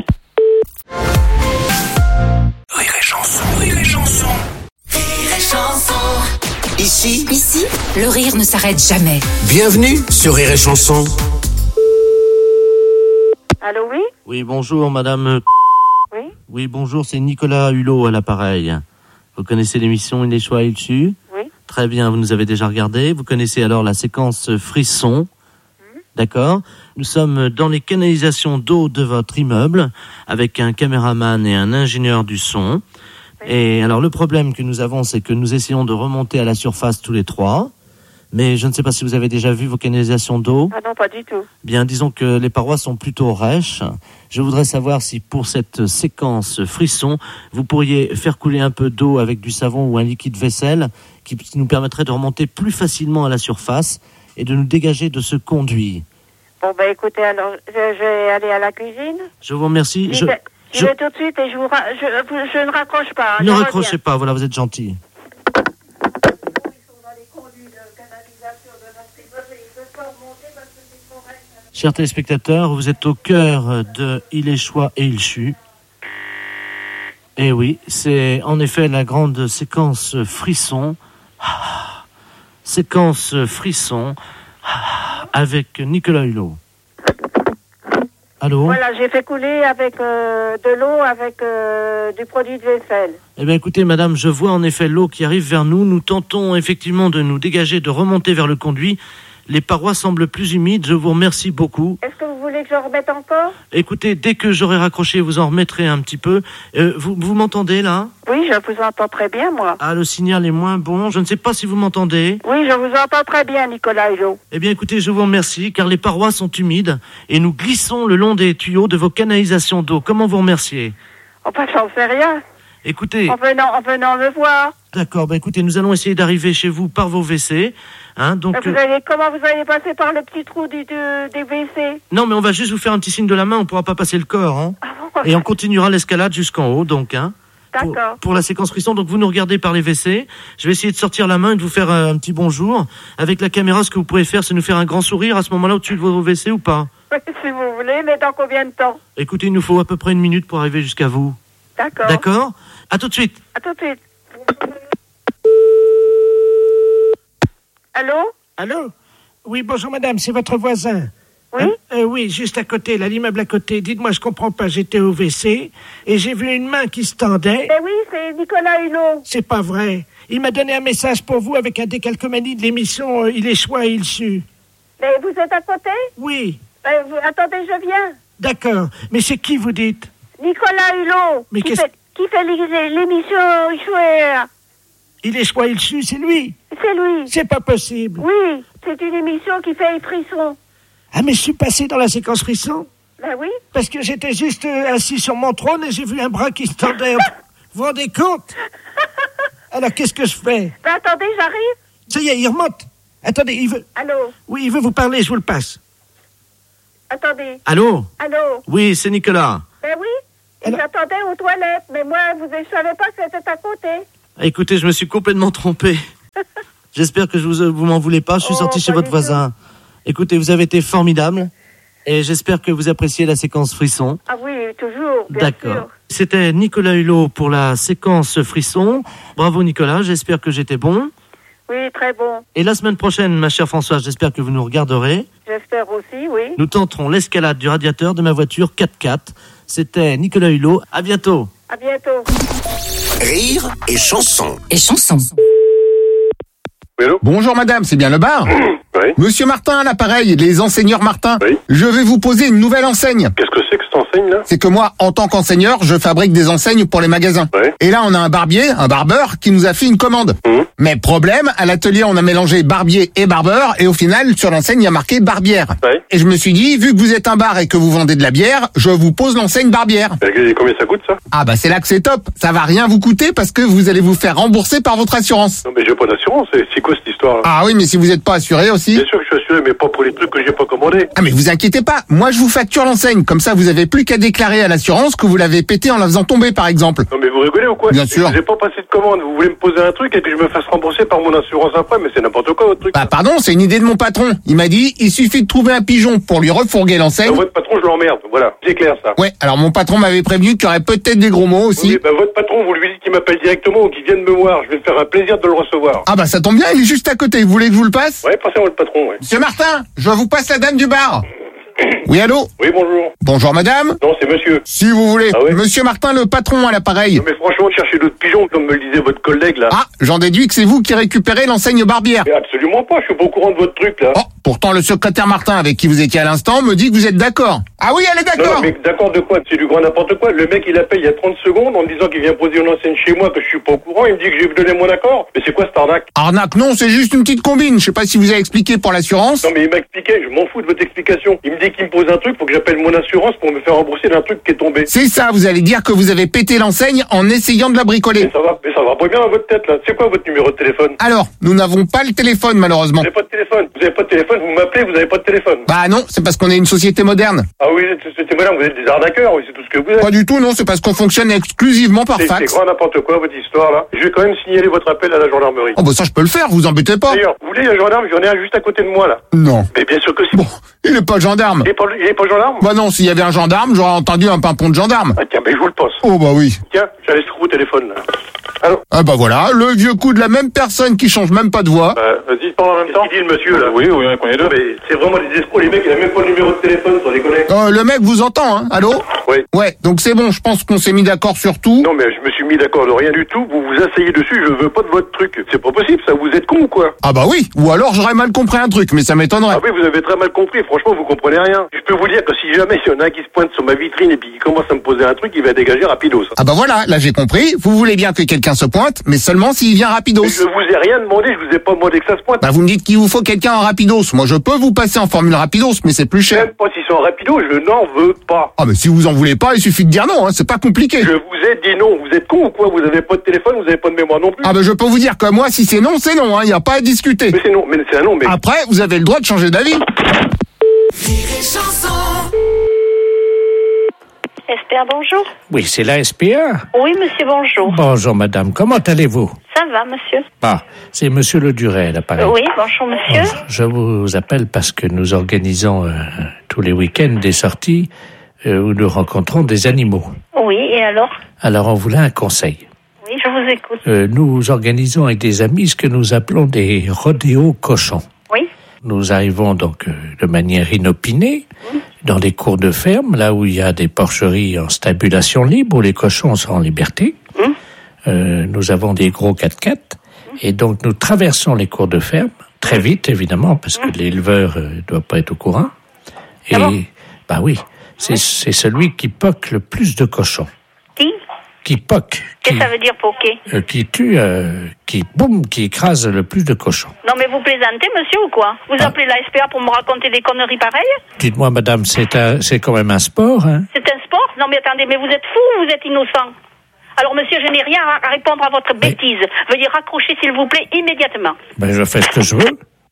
Rire et chanson, rire et chanson. Rire et chanson. Ici, Ici, le rire ne s'arrête jamais. bienvenue sur Rire et chanson. Allô, oui? Oui, bonjour, madame. Oui? Oui, bonjour, c'est Nicolas Hulot à l'appareil. Vous connaissez l'émission Il est choix, il su? Oui. Très bien, vous nous avez déjà regardé. Vous connaissez alors la séquence frisson. D'accord. Nous sommes dans les canalisations d'eau de votre immeuble avec un caméraman et un ingénieur du son. Et alors le problème que nous avons, c'est que nous essayons de remonter à la surface tous les trois. Mais je ne sais pas si vous avez déjà vu vos canalisations d'eau. Ah non, pas du tout. Bien, disons que les parois sont plutôt rêches. Je voudrais savoir si pour cette séquence frisson, vous pourriez faire couler un peu d'eau avec du savon ou un liquide vaisselle qui nous permettrait de remonter plus facilement à la surface et de nous dégager de ce conduit. Bon, bah écoutez, alors, je, je vais aller à la cuisine. Je vous remercie. Je, Je, vais, je je- vais tout de suite et je, vous ra- je, je ne raccroche pas. hein, ne je raccrochez reviens. pas, voilà, vous êtes gentil. Chers téléspectateurs, vous êtes au cœur de Il est choix et il chut. Et oui, c'est en effet la grande séquence frisson. Ah, séquence frisson ah, avec Nicolas Hulot. Allô? Voilà, j'ai fait couler avec euh, de l'eau, avec euh, du produit de vaisselle. Eh bien écoutez madame, je vois en effet l'eau qui arrive vers nous. Nous tentons effectivement de nous dégager, de remonter vers le conduit. Les parois semblent plus humides, je vous remercie beaucoup. Est-ce que vous voulez que je remette encore? Écoutez, dès que j'aurai raccroché, vous en remettrez un petit peu. Euh, vous vous m'entendez là? Oui, je vous entends très bien, moi. Ah, le signal est moins bon. Je ne sais pas si vous m'entendez. Oui, je vous entends très bien, Nicolas Hulot. Eh bien, écoutez, je vous remercie, car les parois sont humides et nous glissons le long des tuyaux de vos canalisations d'eau. Comment vous remercier? Enfin, j'en sais rien. Écoutez, En venant, en venant me voir. d'accord, bah écoutez, nous allons essayer d'arriver chez vous par vos W C. Hein, donc, Vous euh, allez, comment vous allez passer par le petit trou du, du, des W C? non, mais on va juste vous faire un petit signe de la main, on ne pourra pas passer le corps. Hein. Et on continuera l'escalade jusqu'en haut, donc. Hein, pour, D'accord. pour la séquence frisson, donc vous nous regardez par les W C. Je vais essayer de sortir la main et de vous faire euh, un petit bonjour. Avec la caméra, ce que vous pouvez faire, c'est nous faire un grand sourire à ce moment-là au-dessus de vos W C ou pas? Oui, si vous voulez, mais dans combien de temps? Écoutez, il nous faut à peu près une minute pour arriver jusqu'à vous. D'accord. D'accord? À tout de suite. À tout de suite. Allô? Allô? Oui, bonjour madame, c'est votre voisin. Oui? Hein? Euh, oui, juste à côté, là, l'immeuble à côté. Dites-moi, je comprends pas, j'étais au W C et j'ai vu une main qui se tendait. Ben oui, c'est Nicolas Hulot. C'est pas vrai. Il m'a donné un message pour vous avec un décalcomanie de l'émission euh, Il est choix et il su. Mais vous êtes à côté? Oui, Ben, vous- attendez, je viens. d'accord. Mais c'est qui vous dites? Nicolas Hulot. Mais qui qu'est-ce- fait, qui fait l'é- l'émission Chouer. Il est choix, il su, c'est lui. C'est lui. C'est pas possible. Oui, c'est une émission qui fait les frissons. Ah, mais je suis passé dans la séquence frisson. Ben oui. Parce que j'étais juste euh, assis sur mon trône et j'ai vu un bras qui se tendait. Vous vous rendez compte? Alors, qu'est-ce que je fais? Ben attendez, j'arrive. Ça y est, il remonte. Attendez, il veut... Allô? Oui, il veut vous parler, je vous le passe. Attendez. Allô? Allô? Oui, c'est Nicolas. Ben oui. Et j'attendais aux toilettes, mais moi, vous ne savez pas que c'était à côté. Écoutez, je me suis complètement trompé. J'espère que je vous, vous m'en voulez pas. Je suis Oh, sorti chez pas votre du voisin. Écoutez, vous avez été formidable. Et j'espère que vous appréciez la séquence frisson. Ah oui, toujours, bien D'accord. sûr. C'était Nicolas Hulot pour la séquence frisson. Bravo Nicolas, j'espère que j'étais bon. Oui, très bon. Et la semaine prochaine, ma chère Françoise, j'espère que vous nous regarderez. J'espère aussi, oui. Nous tenterons l'escalade du radiateur de ma voiture quatre-quatre. C'était Nicolas Hulot. À bientôt. À bientôt. Rire et chanson. Et chanson. Bonjour madame, c'est bien le bar? Oui. Monsieur Martin à l'appareil, les enseigneurs Martin. Oui. Je vais vous poser une nouvelle enseigne. Qu'est-ce que c'est que cette enseigne là? C'est que moi, en tant qu'enseigneur, je fabrique des enseignes pour les magasins. Ouais. Et là, on a un barbier, un barbeur, qui nous a fait une commande. Mmh. Mais problème, à l'atelier, on a mélangé barbier et barbeur, et au final, sur l'enseigne, il y a marqué barbière. Ouais. Et je me suis dit, vu que vous êtes un bar et que vous vendez de la bière, je vous pose l'enseigne barbière. Et combien ça coûte ça? Ah bah c'est là que c'est top. Ça va rien vous coûter parce que vous allez vous faire rembourser par votre assurance. Non mais j'ai pas d'assurance, c'est c'est quoi cette histoire là? Ah oui, mais si vous n'êtes pas assuré aussi. Bien sûr que je suis assuré, mais pas pour les trucs que j'ai pas commandés. Ah mais vous inquiétez pas, moi je vous facture l'enseigne, comme ça vous avez plus qu'à déclarer à l'assurance que vous l'avez pété en la faisant tomber par exemple. Non mais vous rigolez ou quoi? Bien sûr. J'ai pas passé de commande, vous voulez me poser un truc et que je me fasse rembourser par mon assurance après, mais c'est n'importe quoi votre truc. Bah pardon, c'est une idée de mon patron. Il m'a dit, il suffit de trouver un pigeon pour lui refourguer l'enseigne. Non, votre patron je l'emmerde, voilà, c'est clair ça. Ouais, alors mon patron m'avait prévenu qu'il y aurait peut-être des gros mots aussi. Oui, bah votre patron, vous lui dites qu'il m'appelle directement ou qu'il vienne me voir, je vais me faire un plaisir de le recevoir. Ah bah ça tombe bien, il est juste à côté, vous voulez que je vous le passe? Ouais, passez à votre patron, ouais. Monsieur Martin, je vous passe la dame du bar. Oui, allô? Oui, bonjour. Bonjour madame. Non, c'est monsieur. Si vous voulez. Ah ouais? Monsieur Martin, le patron à l'appareil. Non mais franchement, cherchez d'autres pigeons, comme me le disait votre collègue là. Ah, j'en déduis que c'est vous qui récupérez l'enseigne barbière. Mais absolument pas, je suis pas au courant de votre truc là. Oh, pourtant le secrétaire Martin avec qui vous étiez à l'instant me dit que vous êtes d'accord. Ah oui, elle est Non, d'accord. non, mais d'accord de quoi? C'est du grand n'importe quoi. Le mec, il appelle il y a trente secondes en me disant qu'il vient poser une enseigne chez moi, que je suis pas au courant. Il me dit que j'ai donné mon accord. Mais c'est quoi cette arnaque? Arnaque, non, c'est juste une petite combine. Je sais pas si vous avez expliqué pour l'assurance. Non, mais il m'a expliqué, je m'en fous de votre explication. Il me dit qu'il me pose un truc, faut que j'appelle mon assurance pour me faire rembourser d'un truc qui est tombé. C'est ça, vous allez dire que vous avez pété l'enseigne en essayant de la bricoler. Mais ça va, mais ça va pas bien dans votre tête là. C'est quoi votre numéro de téléphone? Alors, nous n'avons pas le téléphone malheureusement. Vous avez pas de téléphone? Vous avez pas de téléphone? Vous m'appelez, vous avez pas de téléphone? Bah non, c'est parce qu'on est une société moderne. Ah oui, c'était moderne, vous êtes des arnaqueurs, oui, c'est tout ce que vous êtes. Pas du tout, non, c'est parce qu'on fonctionne exclusivement par C'est c'est fax. grand n'importe quoi votre histoire là. Je vais quand même signaler votre appel à la gendarmerie. Oh bah ça je peux le faire, vous embêtez pas. D'ailleurs, vous voulez un gendarme? J'en ai un juste à côté de moi là. Non. Mais bien sûr que si. Bon, il est pas gendarme. Il est pas, il est pas gendarme? Bah non, s'il y avait un gendarme, j'aurais entendu un pimpon de gendarme. Ah tiens, ben je vous le passe. Oh bah oui. Tiens, j'allais se trouver au téléphone là. Allô? Ah bah voilà, le vieux coup de la même personne qui change même pas de voix. Bah, vas-y, parle en même temps. Qu'est-ce qu'il dit le monsieur là? Oui, oui, on connaît deux. Mais c'est vraiment des escrocs, les mecs, il a même pas le numéro de téléphone, sans déconner. Euh, le mec vous entend, hein? Allô? Oui. Ouais, donc c'est bon, je pense qu'on s'est mis d'accord sur tout. Non, mais je me suis mis d'accord de rien du tout. Vous vous asseyez dessus, je veux pas de votre truc. C'est pas possible, ça. Vous êtes con ou quoi? Ah bah oui, ou alors j'aurais mal compris un truc, mais ça m'étonnerait. Ah oui, vous avez très mal compris. Franchement, vous comprenez rien. Je peux vous dire que si jamais il y en a un qui se pointe sur ma vitrine et puis qui commence à me poser un truc, il va dégager rapidos. Ah bah voilà, là j'ai compris. Vous voulez bien que quelqu'un se pointe, mais seulement s'il vient rapidos. Mais je vous ai rien demandé, je vous ai pas demandé que ça se pointe. Bah vous me dites qu'il vous faut quelqu'un en rapidos. Moi je peux vous passer en formule rapidos, mais c'est plus cher. Même pas s'ils sont en rapido, je n'en veux pas. Ah mais si vous en voulez pas, il suffit de dire non, hein, c'est pas compliqué. Je vous ai dit non. Vous êtes con ou quoi? Vous avez pas de téléphone, vous avez pas de mémoire non plus. Ah bah je peux vous dire que moi si c'est non, c'est non, hein, y a pas à discuter. Mais c'est non, mais c'est un non, mais... Après, vous avez le droit de changer d'avis. S P A, bonjour. Oui, c'est la S P A. Oui, monsieur, bonjour. Bonjour, madame. Comment allez-vous? Ça va, monsieur? Ah, c'est monsieur Le Duret, là, pareil. Oui, bonjour, monsieur. Je vous appelle parce que nous organisons euh, tous les week-ends des sorties euh, où nous rencontrons des animaux. Oui, et alors? Alors, on voulait un conseil. Oui, je vous écoute. Euh, nous organisons avec des amis ce que nous appelons des rodéos cochons. Oui. Nous arrivons donc euh, de manière inopinée mmh. dans des cours de ferme, là où il y a des porcheries en stabulation libre, où les cochons sont en liberté. Mmh. Euh, nous avons des gros quatre-quatre, mmh. et donc nous traversons les cours de ferme, très vite évidemment, parce que mmh. l'éleveur ne euh, doit pas être au courant. Et, ah bon? bah oui, c'est, c'est celui qui poque le plus de cochons. Qui? qui poque, Qu'est-ce que ça veut dire poquer? euh, qui tue, euh, qui boum, qui écrase le plus de cochons. Non mais vous plaisantez, monsieur, ou quoi? Vous Ah. appelez la S P A pour me raconter des conneries pareilles? Dites-moi, madame, c'est un, c'est quand même un sport, hein? C'est un sport? Non mais attendez, mais vous êtes fou ou vous êtes innocent? Alors monsieur, je n'ai rien à répondre à votre bêtise. Veuillez raccrocher s'il vous plaît immédiatement. Ben, je fais ce que je veux.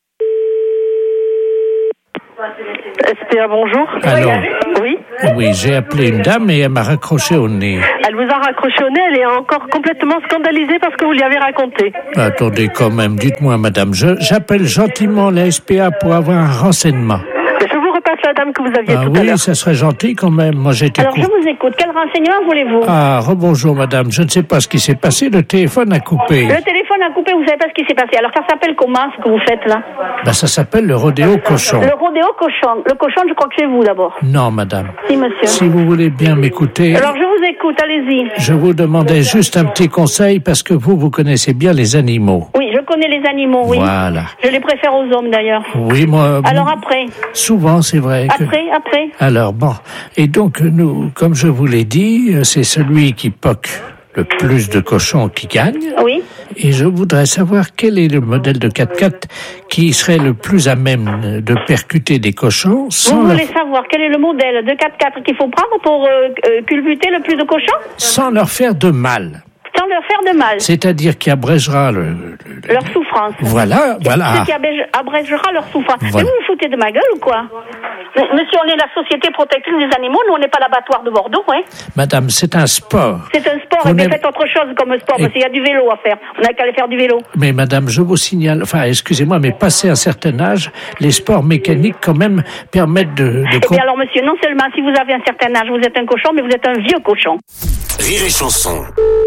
S P A, bonjour. Allô? Oui. Oui, j'ai appelé une dame et elle m'a raccroché au nez. Elle vous a raccroché au nez, elle est encore complètement scandalisée parce que vous lui avez raconté. Attendez quand même, dites-moi, madame, je, j'appelle gentiment la S P A pour avoir un renseignement. Mais je vous repasse la dame que vous aviez Ah tout à oui, l'heure. ça serait gentil quand même. Moi, j'ai été Alors je coupé. vous écoute. Quel renseignement voulez-vous? Ah, rebonjour, madame. Je ne sais pas ce qui s'est passé. Le téléphone a coupé. Le téléphone a coupé, vous savez pas ce qui s'est passé. Alors ça s'appelle comment ce que vous faites là? Ben, ça s'appelle le rodéo cochon. Le rodéo cochon. Le cochon, je crois que c'est vous d'abord. Non, madame. Si, monsieur. Si vous voulez bien m'écouter, Alors je vous écoute, allez-y. je vous demandais juste un petit conseil parce que vous, vous connaissez bien les animaux. Oui, je connais les animaux, oui. Voilà. Je les préfère aux hommes d'ailleurs. Oui, moi. Alors après? Souvent, c'est vrai que. Après, après? Alors bon, et donc nous, comme je vous l'ai dit, c'est celui qui poque le plus de cochons qui gagne. Oui. Et je voudrais savoir quel est le modèle de quatre-quatre qui serait le plus à même de percuter des cochons sans Vous leur, voulez savoir quel est le modèle de quatre-quatre qu'il faut prendre pour euh, euh, culbuter le plus de cochons? sans leur faire de mal. Sans leur faire de mal. C'est-à-dire qui abrégera le... le- Leur souffrance. Voilà, voilà. Ce qui abrège- abrégera leur souffrance. Voilà. Mais vous vous foutez de ma gueule ou quoi? Monsieur, on est la Société protectrice des animaux, nous on n'est pas l'abattoir de Bordeaux, hein. Madame, c'est un sport. C'est un sport, Vous et bien n'aimez- faites autre chose comme sport, Et- parce qu'il y a du vélo à faire. On n'a qu'à aller faire du vélo. Mais madame, je vous signale, enfin, excusez-moi, mais passé un certain âge, les sports mécaniques quand même permettent de... de Eh bien alors monsieur, non seulement si vous avez un certain âge, vous êtes un cochon, mais vous êtes un vieux cochon. Rire et chanson.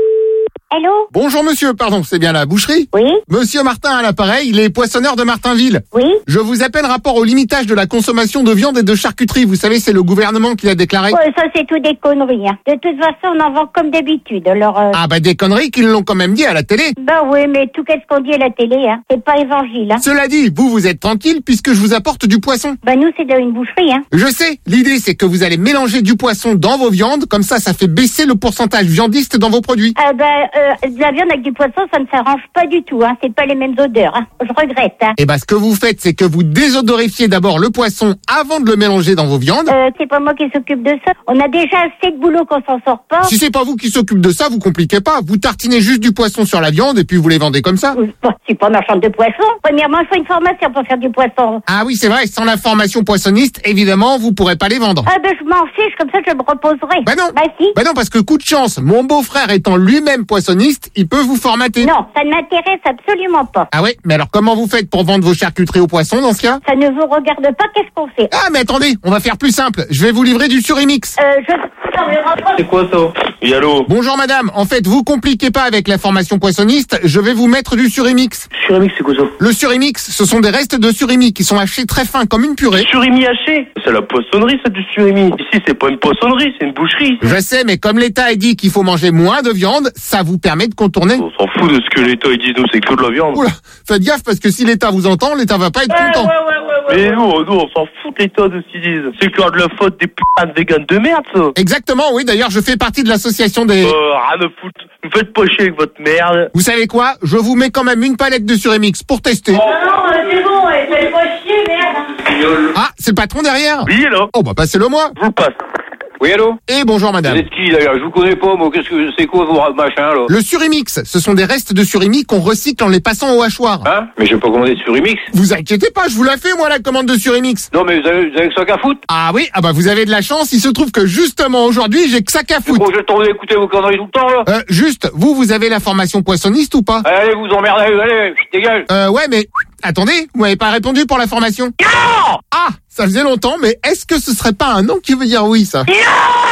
Allô? Bonjour monsieur, pardon, c'est bien la boucherie? Oui. Monsieur Martin à l'appareil, il est poissonneur de Martinville. Oui. Je vous appelle rapport au limitage de la consommation de viande et de charcuterie. Vous savez, c'est le gouvernement qui l'a déclaré. Ouais, ça c'est tout des conneries. Hein. De toute façon, on en vend comme d'habitude. Alors, euh... Ah bah des conneries qu'ils l'ont quand même dit à la télé. bah oui, mais tout qu'est-ce qu'on dit à la télé, hein. C'est pas évangile, hein. Cela dit, vous, vous êtes tranquille puisque je vous apporte du poisson. Bah nous, c'est dans une boucherie, hein. Je sais, l'idée c'est que vous allez mélanger du poisson dans vos viandes, comme ça, ça fait baisser le pourcentage viandiste dans vos produits. Ah bah, euh, de la viande avec du poisson, ça ne s'arrange pas du tout, hein. C'est pas les mêmes odeurs, hein. Je regrette, hein. Et bah ce que vous faites, c'est que vous désodorifiez d'abord le poisson avant de le mélanger dans vos viandes. Euh, c'est pas moi qui s'occupe de ça. On a déjà assez de boulot qu'on s'en sort pas. Si c'est pas vous qui s'occupe de ça, vous compliquez pas. Vous tartinez juste du poisson sur la viande et puis vous les vendez comme ça. Bon, je suis pas marchande de poisson. Premièrement, il faut une formation pour faire du poisson. Ah oui, c'est vrai, sans la formation poissonniste, évidemment, vous pourrez pas les vendre. Ah ben je m'en fiche, comme ça je me reposerai. Bah non. Bah si. Bah non, parce que coup de chance, mon beau-frère étant lui-même poissonniste, il peut vous formater. Non, ça ne m'intéresse absolument pas. Ah ouais, mais alors comment vous faites pour vendre vos charcuteries aux poissons dans ce cas? Ça ne vous regarde pas, qu'est-ce qu'on fait? Ah mais attendez, on va faire plus simple. Je vais vous livrer du surimix. Euh, je... Non, mais rentre- C'est quoi ça? Oui, allô? Bonjour madame, en fait vous compliquez pas avec la formation poissonniste, je vais vous mettre du surimix. Surimix, c'est quoi ça? Le surimix, ce sont des restes de surimi qui sont hachés très fins comme une purée. Surimi haché? C'est la poissonnerie, ça, du surimi. Ici, c'est pas une poissonnerie, c'est une boucherie. Je sais, mais comme l'État a dit qu'il faut manger moins de viande, ça vous permet de contourner. On s'en fout de ce que l'État il dit, nous, c'est que de la viande. Oula, faites gaffe parce que si l'État vous entend, l'État va pas être content. Mais nous, nous, on s'en fout de l'État de ce qu'ils disent. C'est quand de la faute des putains de véganes de merde, ça. Exactement, oui, d'ailleurs je fais partie de l'association des... Euh, rien à foutre. Vous faites pas chier avec votre merde. Vous savez quoi? Je vous mets quand même une palette de surimix pour tester. Non, c'est bon, faites pas chier, merde. Ah, c'est le patron derrière? Oui, là. Oh bah passez-le moi. Je vous passe. Oui, allô? Et bonjour madame. Vous êtes qui, d'ailleurs? Je vous connais pas, moi. Qu'est-ce que c'est quoi vos machins, là? Le surimix, ce sont des restes de surimi qu'on recycle en les passant au hachoir. Hein? Mais j'ai pas commandé de surimix. Vous inquiétez pas, je vous la fais moi la commande de surimix. Non, mais vous avez, vous avez que ça qu'à foutre? Ah oui, ah bah vous avez de la chance, il se trouve que justement aujourd'hui j'ai que ça qu'à foutre. Bon, je vais tomber écouter vos conneries tout le temps, là. Euh, juste, vous, vous avez la formation poissonniste ou pas? Allez, vous emmerdez, allez, dégage. Euh, ouais, mais attendez, vous m'avez pas répondu pour la formation. Non! Ah, ça faisait longtemps, mais est-ce que ce serait pas un non qui veut dire oui, ça? Non!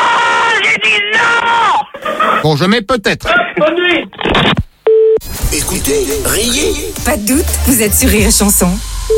J'ai dit non! Bon, je mets peut-être. Bonne nuit! Écoutez, riez. Pas de doute, vous êtes sur Rire et Chanson.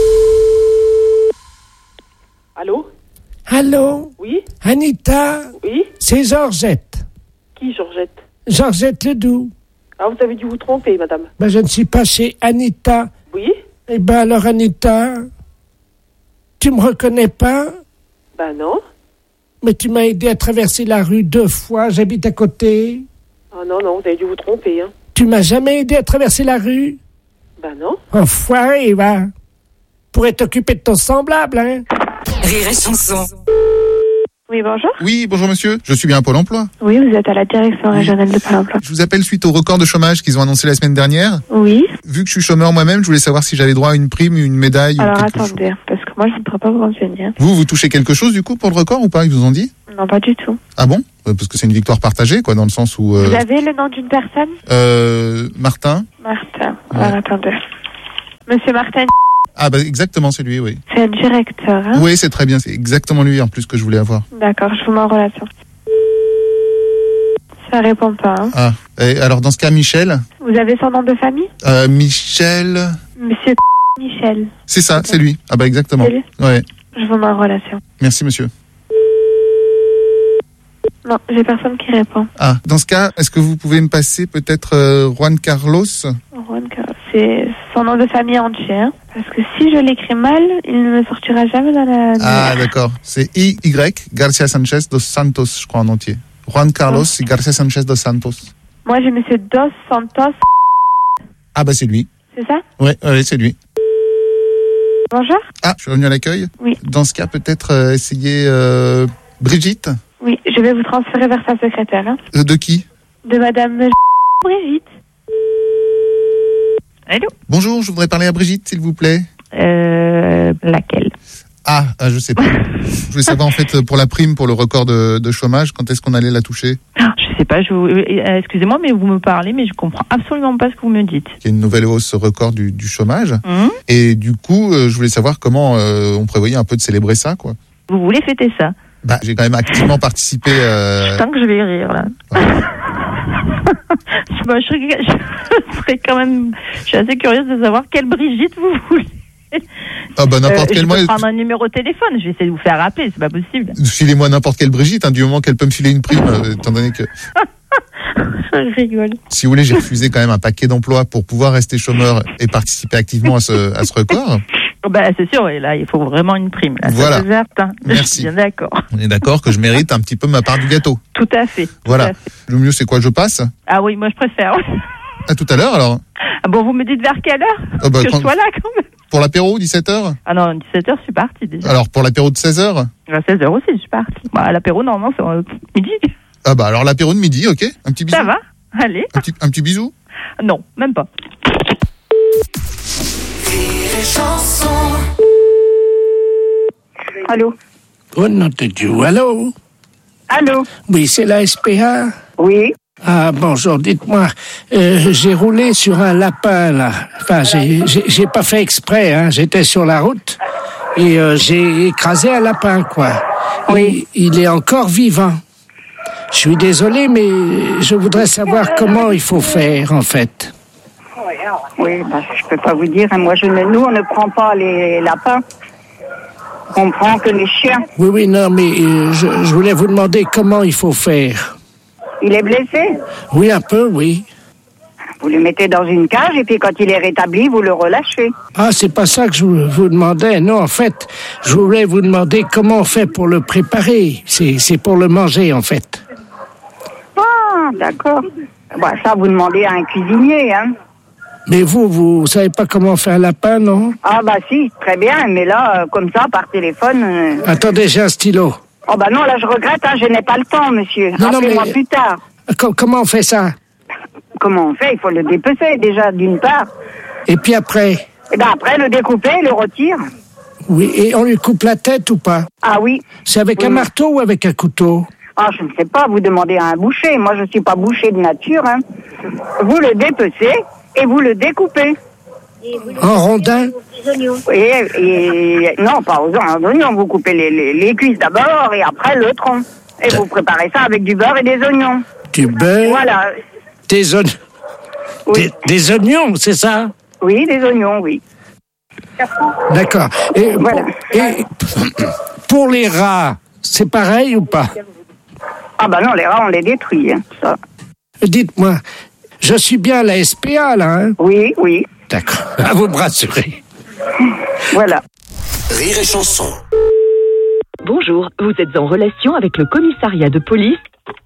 Allô? Allô? Oui? Anita? Oui? C'est Georgette. Qui, Georgette? Georgette Ledoux. Ah, vous avez dû vous tromper, madame. Ben, je ne suis pas chez Anita. Oui? Eh ben alors, Anita, tu me reconnais pas? Ben non. Mais tu m'as aidé à traverser la rue deux fois, j'habite à côté. Oh non, non, vous avez dû vous tromper. Hein. Tu m'as jamais aidé à traverser la rue? Bah non. Enfoiré, va. Pourrais t'occuper de ton semblable, hein. Rire et chanson. Oui, bonjour. Oui, bonjour monsieur. Je suis bien à Pôle emploi. Oui, vous êtes à la direction régionale de Pôle emploi. Je vous appelle suite au record de chômage qu'ils ont annoncé la semaine dernière. Oui. Vu que je suis chômeur moi-même, je voulais savoir si j'avais droit à une prime, une médaille. Alors ou quelque attendez, chose. parce que moi je ne pourrais pas vous renseigner. Vous, vous touchez quelque chose du coup pour le record ou pas? Ils vous ont dit? Non, pas du tout. Ah bon? Euh, Parce que c'est une victoire partagée, quoi, dans le sens où... Euh, Vous avez le nom d'une personne? euh, Martin. Martin. Alors attendez. Monsieur Martin, Ah bah exactement, c'est lui, oui. c'est le directeur, hein? Oui, c'est très bien, c'est exactement lui en plus que je voulais avoir. D'accord, je vous mets en relation. Ça répond pas, hein? Ah, et alors dans ce cas, Michel. Vous avez son nom de famille? Euh, Michel... Monsieur Michel. C'est ça, c'est lui. Ah bah exactement. C'est lui? Ouais. Je vous mets en relation. Merci monsieur. Non, j'ai personne qui répond. Ah, dans ce cas, est-ce que vous pouvez me passer peut-être euh, Juan Carlos? Juan Carlos, c'est son nom de famille entier, hein? Parce que si je l'écris mal, il ne me sortira jamais dans la... Ah d'accord, c'est I Y Garcia Sanchez dos Santos, je crois en entier. Juan Carlos et Garcia Sanchez dos Santos. Moi, j'ai Monsieur Dos Santos. Ah bah c'est lui. C'est ça? Ouais, ouais, c'est lui. Bonjour. Ah, je suis revenu à l'accueil. Oui. Dans ce cas, peut-être euh, essayer euh, Brigitte. Oui, je vais vous transférer vers sa secrétaire. Hein. Euh, de qui? De Madame Brigitte. Allô? Bonjour, je voudrais parler à Brigitte, s'il vous plaît. Euh, laquelle? Ah, ah, je sais pas. Je voulais savoir en fait pour la prime, pour le record de, de chômage, quand est-ce qu'on allait la toucher? Je sais pas, je vous... euh, excusez-moi, mais vous me parlez, mais je comprends absolument pas ce que vous me dites. Il y a une nouvelle hausse record du, du chômage. Mmh. Et du coup, euh, je voulais savoir comment euh, on prévoyait un peu de célébrer ça, quoi. Vous voulez fêter ça? Bah, j'ai quand même activement participé. Euh... Tant que je vais rire là. Ouais. Bah, je, serais, je serais quand même. Je suis assez curieuse de savoir quelle Brigitte vous voulez. Ah bah n'importe euh, quel moyen. Je vais prendre un numéro de téléphone. Je vais essayer de vous faire rappeler. C'est pas possible. Filez-moi n'importe quelle Brigitte, hein, du moment qu'elle peut me filer une prime, euh, étant donné que. Je rigole. Si vous voulez, j'ai refusé quand même un paquet d'emplois pour pouvoir rester chômeur et participer activement à ce, à ce record. Bah, c'est sûr, et là, il faut vraiment une prime. Là, voilà. C'est certain. Merci. Je suis bien d'accord. On est d'accord que je mérite un petit peu ma part du gâteau. Tout à fait. Tout voilà. À fait. Le mieux, c'est quoi? Je passe? Ah oui, moi, je préfère. À tout à l'heure, alors? Ah bon, vous me dites vers quelle heure? ah bah, Que quand... je sois là, quand même. Pour l'apéro, dix-sept heures? Ah non, dix-sept heures, je suis partie déjà. Alors, pour l'apéro de seize heures? À seize heures aussi, je suis partie. Bah, l'apéro, normalement, c'est euh, midi. Ah bah, alors l'apéro de midi, ok? Un petit bisou? Ça va? Allez. Un petit, un petit bisou? Non, même pas. Allô? Oh non de Dieu, allô? Allô? Oui, c'est la S P A? Oui. Ah, bonjour, dites-moi, euh, j'ai roulé sur un lapin, là. Enfin, j'ai, j'ai, j'ai pas fait exprès, hein. J'étais sur la route et euh, j'ai écrasé un lapin, quoi. Oui. Et il est encore vivant. Je suis désolé, mais je voudrais savoir comment il faut faire, en fait. Oui, bah, je peux pas vous dire. Moi, je ne, nous, on ne prend pas les lapins. On prend que les chiens. Oui, oui, non, mais euh, je, je voulais vous demander comment il faut faire. Il est blessé? Oui, un peu, oui. Vous le mettez dans une cage et puis quand il est rétabli, vous le relâchez. Ah, c'est pas ça que je vous demandais. Non, en fait, je voulais vous demander comment on fait pour le préparer. C'est, c'est pour le manger, en fait. Ah, d'accord. Bah, ça, vous demandez à un cuisinier, hein. Mais vous, vous savez pas comment faire un lapin, non? Ah, bah si, très bien. Mais là, euh, comme ça, par téléphone... Euh... Attendez, j'ai un stylo. Oh, bah non, là, je regrette, hein, je n'ai pas le temps, monsieur. Non, Appelez-moi mais... plus tard. Com- comment on fait ça? Comment on fait? Il faut le dépecer, déjà, d'une part. Et puis après? Et ben après, le découper, le retire. Oui, et on lui coupe la tête ou pas? Ah oui. C'est avec oui, un oui. marteau ou avec un couteau? Ah, je ne sais pas, vous demandez à un boucher. Moi, je ne suis pas boucher de nature, hein. Vous le dépecez et vous le découpez. En rondins? Et, et, non, pas aux oignons. Vous coupez les, les, les cuisses d'abord et après le tronc. Et vous préparez ça avec du beurre et des oignons. Du beurre? Voilà. Des oignons? Oui. Des, des oignons, c'est ça? Oui, des oignons, oui. D'accord. Et, voilà. et pour les rats, c'est pareil ou pas? Ah bah non, les rats, on les détruit. Hein, ça. Dites-moi, je suis bien à la S P A, là, hein? Oui, oui. D'accord. À vous me rassurer. Voilà. Rire et chanson. Bonjour, vous êtes en relation avec le commissariat de police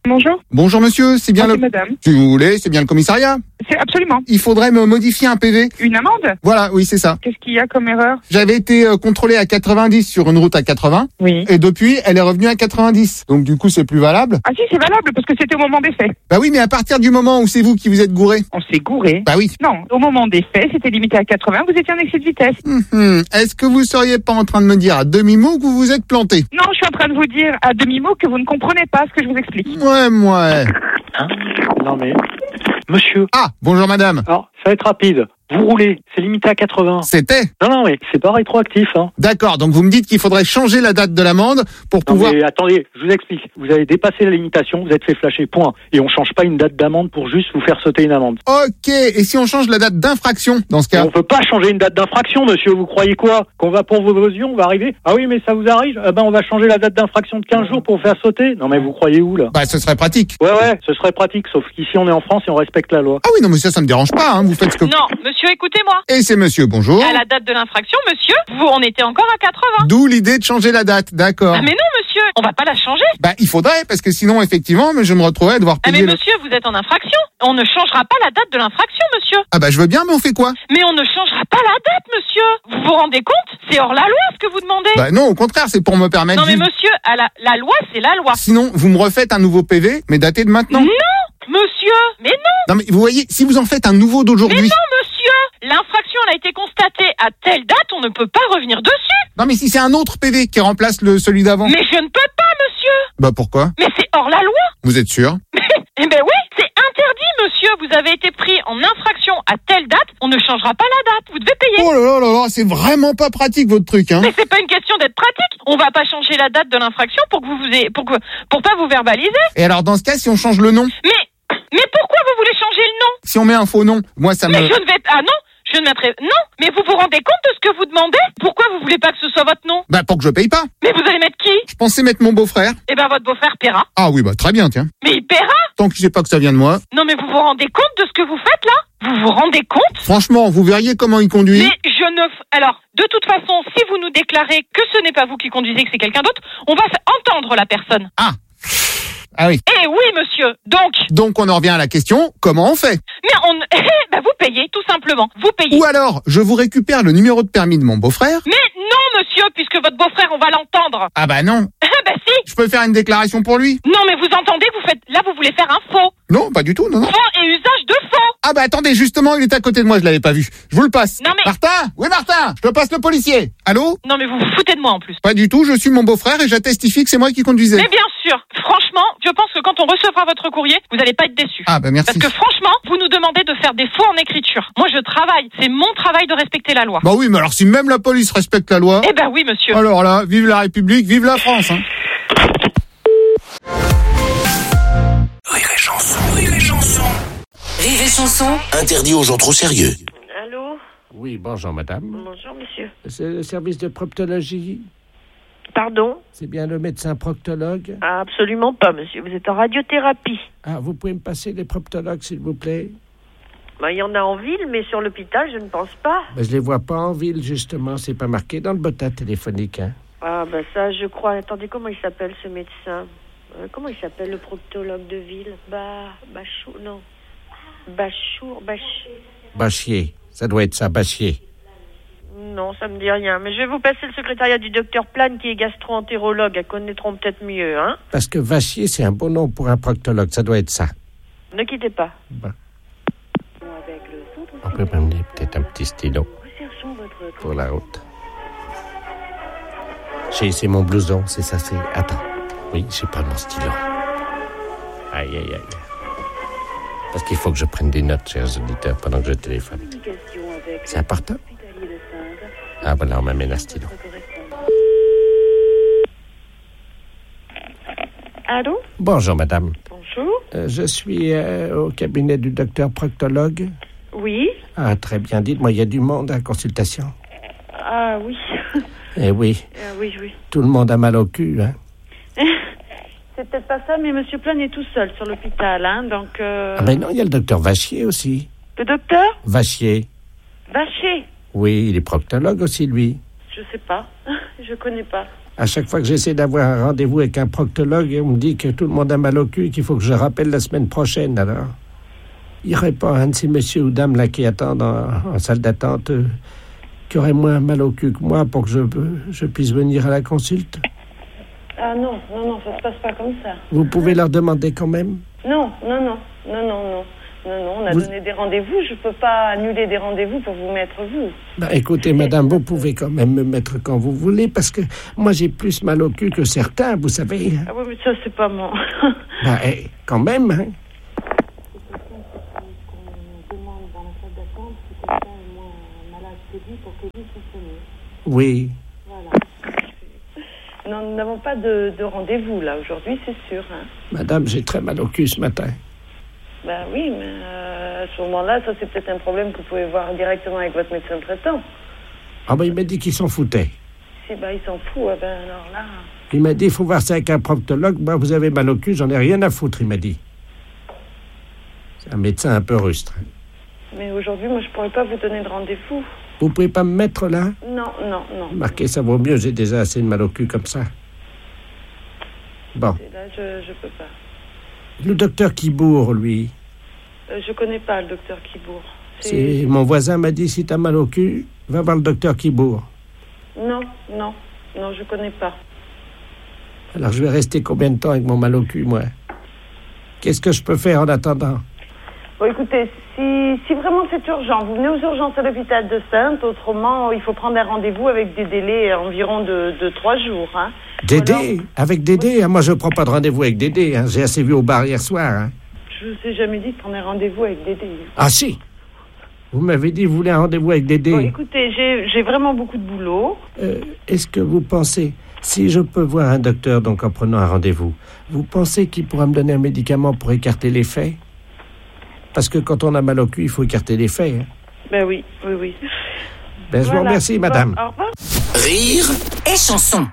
Bonjour. Bonjour monsieur, c'est bien Ah, le... c'est madame. Si vous voulez, c'est bien le commissariat. C'est absolument. Il faudrait me modifier un P V. Une amende? Voilà, oui, c'est ça. Qu'est-ce qu'il y a comme erreur? J'avais été euh, contrôlé à quatre-vingt-dix sur une route à quatre-vingts. Oui. Et depuis, elle est revenue à quatre-vingt-dix. Donc du coup, c'est plus valable. Ah si, c'est valable parce que c'était au moment des faits. Bah oui, mais à partir du moment où c'est vous qui vous êtes gouré. On s'est gouré? Bah oui. Non, au moment des faits, c'était limité à quatre-vingts, vous étiez en excès de vitesse. Hum, Est-ce que vous seriez pas en train de me dire à demi-mot que vous vous êtes planté? Non, je suis en train de vous dire à demi-mot que vous ne comprenez pas ce que je vous explique. Ouais, ouais. Hein? Non mais... Monsieur. Ah, bonjour madame. Alors, ça va être rapide. Vous roulez, c'est limité à quatre-vingts. C'était? Non, non, mais c'est pas rétroactif. Hein. D'accord, donc vous me dites qu'il faudrait changer la date de l'amende pour Non, pouvoir... mais attendez, je vous explique. Vous avez dépassé la limitation, vous êtes fait flasher, point. Et on change pas une date d'amende pour juste vous faire sauter une amende. Ok, et si on change la date d'infraction dans ce cas? On peut pas changer une date d'infraction, monsieur. Vous croyez quoi? Qu'on va pour vos yeux, on va arriver? Ah oui, mais ça vous arrive? Ah ben, on va changer la date d'infraction de quinze jours pour vous faire sauter? Non, mais vous croyez où, là? Bah, ce serait pratique. Ouais, ouais, ce serait pratique, sauf qu'ici, on est en France et on respecte la loi. Ah oui, non, mais ça, ça me dérange pas, hein. Vous faites ce que... Non, monsieur, écoutez-moi. Et c'est monsieur, bonjour. À la date de l'infraction, monsieur, vous, on était encore à quatre-vingts. D'où l'idée de changer la date, d'accord. Ah mais non, monsieur, on va pas la changer. Bah, il faudrait, parce que sinon, effectivement, mais je me retrouverais à devoir Ah payer mais le... monsieur, vous êtes en infraction. On ne changera pas la date de l'infraction, monsieur. Ah bah, je veux bien, mais on fait quoi? Mais on ne changera pas la date, monsieur. Vous vous rendez compte? C'est hors la loi, ce que vous demandez. Bah non, au contraire, c'est pour me permettre... Non mais juste- monsieur, à la, la loi, c'est la loi. Sinon, vous me refaites un nouveau P V, mais daté de maintenant. Non, monsieur, mais non. Non, mais vous voyez, si vous en faites un nouveau Mais d'aujourd'hui... non, monsieur. L'infraction, elle a été constatée à telle date, on ne peut pas revenir dessus. Non, mais si c'est un autre P V qui remplace le celui d'avant... Mais je ne peux pas, monsieur. Bah pourquoi? Mais c'est hors la loi. Vous êtes sûr? Eh ben oui, c'est interdit, monsieur. Vous avez été pris en infraction à telle date, on ne changera pas la date. Vous devez payer. Oh là là là là, c'est vraiment pas pratique votre truc, hein. Mais c'est pas une question d'être pratique. On va pas changer la date de l'infraction pour que vous vous ayez, pour que, pour pas vous verbaliser. Et alors, dans ce cas, si on change le nom? Mais, mais pourquoi vous voulez changer le nom? Si on met un faux nom, moi ça me... Mais je ne vais pas, ah non, je ne mettrai, non. Mais vous vous rendez compte de ce que vous demandez? Pourquoi vous voulez pas que ce soit votre nom? Bah pour que je paye pas. Mais vous allez mettre qui? Je pensais mettre mon beau-frère. Eh ben votre beau-frère paiera. Ah oui, bah très bien, tiens. Mais il paiera? Tant qu'il sait pas que ça vient de moi. Non mais vous vous rendez compte de ce que vous faites là? Vous vous rendez compte? Franchement, vous verriez comment il conduit. Mais je ne... f- Alors, de toute façon, si vous nous déclarez que ce n'est pas vous qui conduisez, que c'est quelqu'un d'autre, on va f- entendre la personne. Ah Ah oui. Eh oui, monsieur. Donc... Donc on en revient à la question, comment on fait? Mais on... bah vous payez, tout simplement. Vous payez. Ou alors, je vous récupère le numéro de permis de mon beau-frère. Mais non, monsieur, puisque votre beau-frère, on va l'entendre. Ah bah non. bah si. Je peux faire une déclaration pour lui? Non, mais vous entendez, vous faites... Là, vous voulez faire un faux. Non, pas du tout, non, non. Faux et usage de faux. Ah bah attendez, justement, il est à côté de moi, je l'avais pas vu. Je vous le passe. Non mais... Martin? Oui, Martin, je te passe le policier. Allô? Non mais vous vous foutez de moi en plus. Pas du tout, je suis mon beau-frère et j'attestifie que c'est moi qui conduisais. Mais bien sûr, franchement, je pense que quand on recevra votre courrier, vous n'allez pas être déçus. Ah bah merci. Parce que franchement, vous nous demandez de faire des faux en écriture. Moi je travaille, c'est mon travail de respecter la loi. Bah oui, mais alors si même la police respecte la loi... Eh ben oui, monsieur. Alors là, vive la République, vive la France, hein. Rire et chanson, rire et chanson. Rire et chanson. Interdit aux gens trop sérieux. Allô? Oui, bonjour madame. Bonjour, monsieur. C'est le service de proctologie. Pardon? C'est bien le médecin proctologue? Ah, absolument pas, monsieur. Vous êtes en radiothérapie. Ah, vous pouvez me passer les proctologues, s'il vous plaît? Bah, il y en a en ville, mais sur l'hôpital, je ne pense pas. Ben, je les vois pas en ville, justement. C'est pas marqué dans le botta téléphonique, hein? Ah, bah ça, je crois. Attendez, comment il s'appelle, ce médecin? Euh, comment il s'appelle, le proctologue de ville? Bah... Bachou... Non. Bachour... Bach... Bachier. Ça doit être ça, Bachier. Non, ça me dit rien. Mais je vais vous passer le secrétariat du docteur Plane, qui est gastro-entérologue. Elles connaîtront peut-être mieux, hein? Parce que Vachier, c'est un beau nom pour un proctologue. Ça doit être ça. Ne quittez pas. Ben. On peut m'amener peut-être un petit stylo pour la route. J'ai, c'est mon blouson, c'est ça, c'est... Attends. Oui, j'ai pas mon stylo. Aïe, aïe, aïe. Parce qu'il faut que je prenne des notes, chers auditeurs, pendant que je téléphone. C'est important? Ah, voilà, on m'amène un stylo. Allô? Bonjour, madame. Bonjour. Euh, je suis euh, au cabinet du docteur proctologue. Oui. Ah, très bien. Dites-moi, il y a du monde à la consultation? Ah, oui. Eh oui. Ah, oui, oui. Tout le monde a mal au cul, hein? C'est peut-être pas ça, mais monsieur Plane est tout seul sur l'hôpital, hein, donc... Euh... Ah ben non, il y a le docteur Vachier aussi. Le docteur? Vachier. Vachier? Oui, il est proctologue aussi, lui. Je sais pas. Je connais pas. À chaque fois que j'essaie d'avoir un rendez-vous avec un proctologue, on me dit que tout le monde a mal au cul, qu'il faut que je rappelle la semaine prochaine, alors. Il n'y aurait pas un de ces messieurs ou dames là qui attendent en, en salle d'attente euh, qui aurait moins mal au cul que moi pour que je, je puisse venir à la consulte? Ah non, non, non, ça se passe pas comme ça. Vous pouvez leur demander quand même? Non, non, non, non, non, non. Non, non, on a Vous- donné des rendez-vous, je peux pas annuler des rendez-vous pour vous mettre vous. Bah, écoutez, madame, vous pouvez quand même me mettre quand vous voulez, parce que moi, j'ai plus mal au cul que certains, vous savez. Ah oui, mais ça, c'est pas mon... Bah, eh, quand même, hein. Oui. Non, nous n'avons pas de, de rendez-vous, là, aujourd'hui, c'est sûr. Hein. Madame, j'ai très mal au cul ce matin. Ben oui, mais euh, à ce moment-là, ça, c'est peut-être un problème que vous pouvez voir directement avec votre médecin traitant. Ah ben, il m'a dit qu'il s'en foutait. Si, ben, il s'en fout, ah ben alors là... Il m'a dit, il faut voir ça avec un proctologue. Moi, vous avez mal au cul, j'en ai rien à foutre, il m'a dit. C'est un médecin un peu rustre. Mais aujourd'hui, moi, je pourrais pas vous donner de rendez-vous. Vous pouvez pas me mettre là? Non, non, non. Marquez, ça vaut mieux, j'ai déjà assez de mal au cul comme ça. Bon. Et là, je, je peux pas. Le docteur Kibourg, lui, Euh, je connais pas le docteur Kibourg. c'est mon voisin m'a dit, si t'as mal au cul, va voir le docteur Kibourg. Non, non, non, je connais pas. Alors je vais rester combien de temps avec mon mal au cul, moi? Qu'est-ce que je peux faire en attendant? Bon, écoutez, si, si vraiment c'est urgent, vous venez aux urgences à l'hôpital de Sainte. Autrement, il faut prendre un rendez-vous avec des délais environ de, de trois jours. Hein. Dédé? Avec Dédé? Ah, moi, je prends pas de rendez-vous avec Dédé. Hein. J'ai assez vu au bar hier soir. Hein. Je vous ai jamais dit de prendre un rendez-vous avec Dédé. Ah si! Vous m'avez dit que vous voulez un rendez-vous avec Dédé. Bon, écoutez, j'ai, j'ai vraiment beaucoup de boulot. Euh, est-ce que vous pensez, si je peux voir un docteur donc en prenant un rendez-vous, vous pensez qu'il pourra me donner un médicament pour écarter les faits? Parce que quand on a mal au cul, il faut écarter les faits. Hein. Ben oui, oui, oui. Ben, je Voilà. vous remercie, madame. Bon, au revoir. Rire et chanson.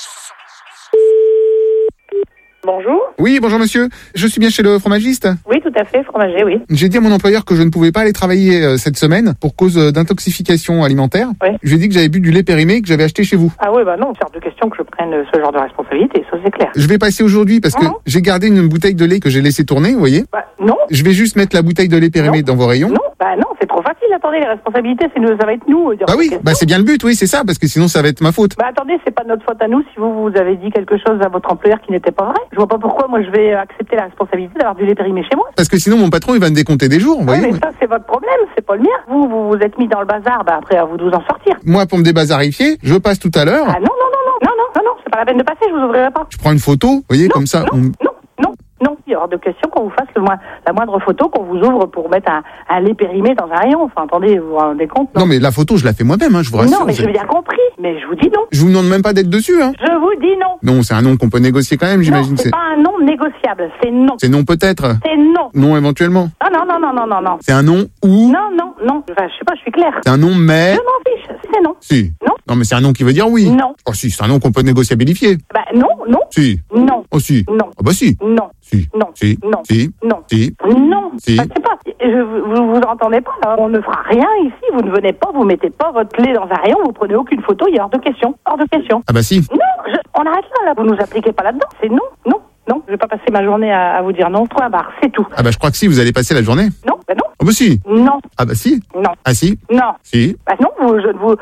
Bonjour. Oui, bonjour monsieur. Je suis bien chez le fromagiste. Oui, tout à fait, fromager, oui. J'ai dit à mon employeur que je ne pouvais pas aller travailler euh, cette semaine pour cause euh, d'intoxication alimentaire. Oui. Je lui ai dit que j'avais bu du lait périmé que j'avais acheté chez vous. Ah oui, bah non, c'est hors de question que je prenne ce genre de responsabilité, ça c'est clair. Je vais passer aujourd'hui parce que Mhm. j'ai gardé une bouteille de lait que j'ai laissé tourner, vous voyez. Bah non. Je vais juste mettre la bouteille de lait périmé dans vos rayons. Non, bah non, c'est trop facile, attendez, les responsabilités, c'est nous, ça va être nous. euh, dire Bah oui, question. bah c'est bien le but, oui, c'est ça, parce que sinon ça va être ma faute. Bah attendez, c'est pas notre faute à nous si vous, vous avez dit quelque chose à votre employeur qui n'était pas vrai. Je vois pas pourquoi moi je vais accepter la responsabilité d'avoir du lait périmé chez moi. Parce que sinon mon patron il va me décompter des jours, vous Ouais, voyez. mais ça c'est votre problème, c'est pas le mien. Vous, vous vous êtes mis dans le bazar, bah après à vous de vous en sortir. Moi pour me débazarifier, je passe tout à l'heure, Ah non, non, non, non, non, non, non, non, c'est pas la peine de passer, je vous ouvrirai pas. je prends une photo, vous voyez, comme ça. on- Non, il y a hors de question qu'on vous fasse le moins, la moindre photo qu'on vous ouvre pour mettre un, un lait périmé dans un rayon. Enfin, attendez, vous vous rendez compte? Non mais la photo je la fais moi-même, hein, je vous rassure. Non, mais c'est- j'ai bien compris, mais je vous dis non. Je vous demande même pas d'être dessus, hein. Je vous dis non. Non, c'est un nom qu'on peut négocier quand même, j'imagine. Non, c'est pas un non négociable, c'est non. C'est non peut-être. C'est non. Non éventuellement. Ah non, non, non, non, non, non. C'est un non ou. Non, non, non. Enfin, je sais pas, je suis claire. C'est un non mais. Je m'en fiche, c'est non. Si. Non. Non mais c'est un nom qui veut dire oui. Non. Oh si, c'est un nom qu'on peut négociabilifier. Bah non, non. Si. Non. Oh si. Non. Ah bah si. Non. Si. Non. Si. Non. Si. Non. Si. Non. Si. Bah, c'est pas. Je, vous vous entendez pas là. On ne fera rien ici. Vous ne venez pas. Vous mettez pas votre lait dans un rayon. Vous prenez aucune photo. Il y a hors de question. Hors de question. Ah bah si. Non. je- on arrête là. Là. Vous nous appliquez pas là-dedans. C'est non. Non. Non. Je vais pas passer ma journée à, à vous dire non. Point barre. C'est tout. Ah bah je crois que si, vous allez passer la journée. Non. Bah non. Ah bah si. Non. Ah bah si. Non. Ah si. Non. Si. Bah non. Vous, je ne vous.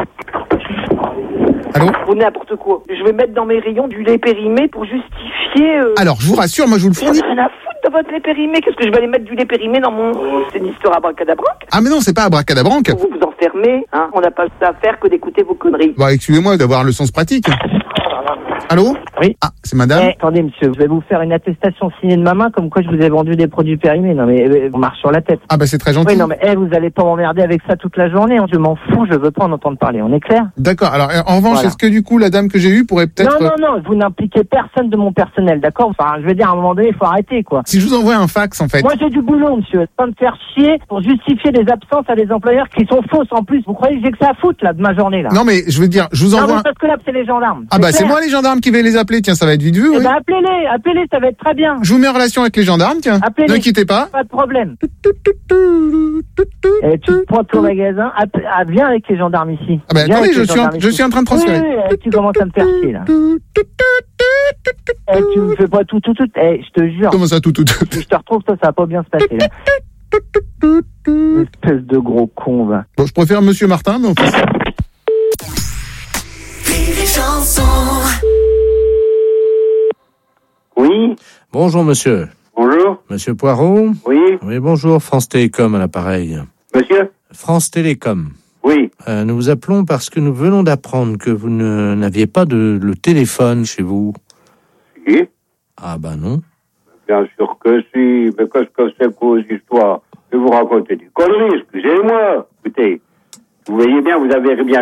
Allô. Vous n'importe quoi. Je vais mettre dans mes rayons du lait périmé pour justifier. euh, Alors je vous rassure, moi je vous le J'en ai fournis. rien à foutre de votre lait périmé. Qu'est-ce que je vais aller mettre du lait périmé dans mon... C'est une histoire abracadabranque. Ah mais non, c'est pas abracadabranque. Vous vous enfermez, hein. On n'a pas ça à faire que d'écouter vos conneries. Bah excusez-moi d'avoir le sens pratique. Allô. Oui. Ah, c'est madame. Eh, attendez, monsieur, je vais vous faire une attestation signée de ma main comme quoi je vous ai vendu des produits périmés. Non, mais euh, on marche sur la tête. Ah bah c'est très gentil. Oui, non, mais eh, vous allez pas m'emmerder avec ça toute la journée. Je m'en fous, je veux pas en entendre parler. On est clair? D'accord. Alors euh, en revanche, Voilà. est-ce que du coup la dame que j'ai eue pourrait peut-être. Non, non, non, vous n'impliquez personne de mon personnel, d'accord? Enfin, je veux dire, à un moment donné, il faut arrêter, quoi. Si je vous envoie un fax en fait. Moi, j'ai du boulot, monsieur. Pas me faire chier pour justifier des absences à des employeurs qui sont fausses en plus. Vous croyez que j'ai que ça à foutre, là, de ma journée, là? Non mais je veux dire, je vous Ah envoie. oui, un- parce que là, c'est les gendarmes. Ah bah c'est clair moi les gendarmes. gendarmes qui va les appeler. Tiens, ça va être vite vu. Eh Oui. ben, appelez-les, appelez-les, ça va être très bien. Je vous mets en relation avec les gendarmes, tiens. Appelez-les. Ne quittez pas. Pas de problème. Eh, tu te pointes au magasin, app- ah, viens avec les gendarmes ici. Ah ben, Viens attendez, avec je les suis en- gendarmes je ici. suis en train de transférer. Oui, oui, eh, tu commences à me faire chier, là. Eh, tu me fais pas tout, tout, tout. Eh, je te jure. Comment ça, tout, tout, tout Si je te retrouve, toi, ça va pas bien se passer, là. Espèce de gros con, va. Bon, je préfère Monsieur Martin, mais on fait ça. Oui. Bonjour, monsieur. Bonjour. Monsieur Poirot? Oui. Oui, bonjour. France Télécom à l'appareil. Monsieur? France Télécom. Oui. Euh, nous vous appelons parce que nous venons d'apprendre que vous ne, n'aviez pas de le téléphone chez vous. Si. Ah bah non. Bien sûr que si. Mais qu'est-ce que c'est que vos histoires? Je vais vous raconter des conneries, excusez-moi. Écoutez, vous voyez bien, vous avez bien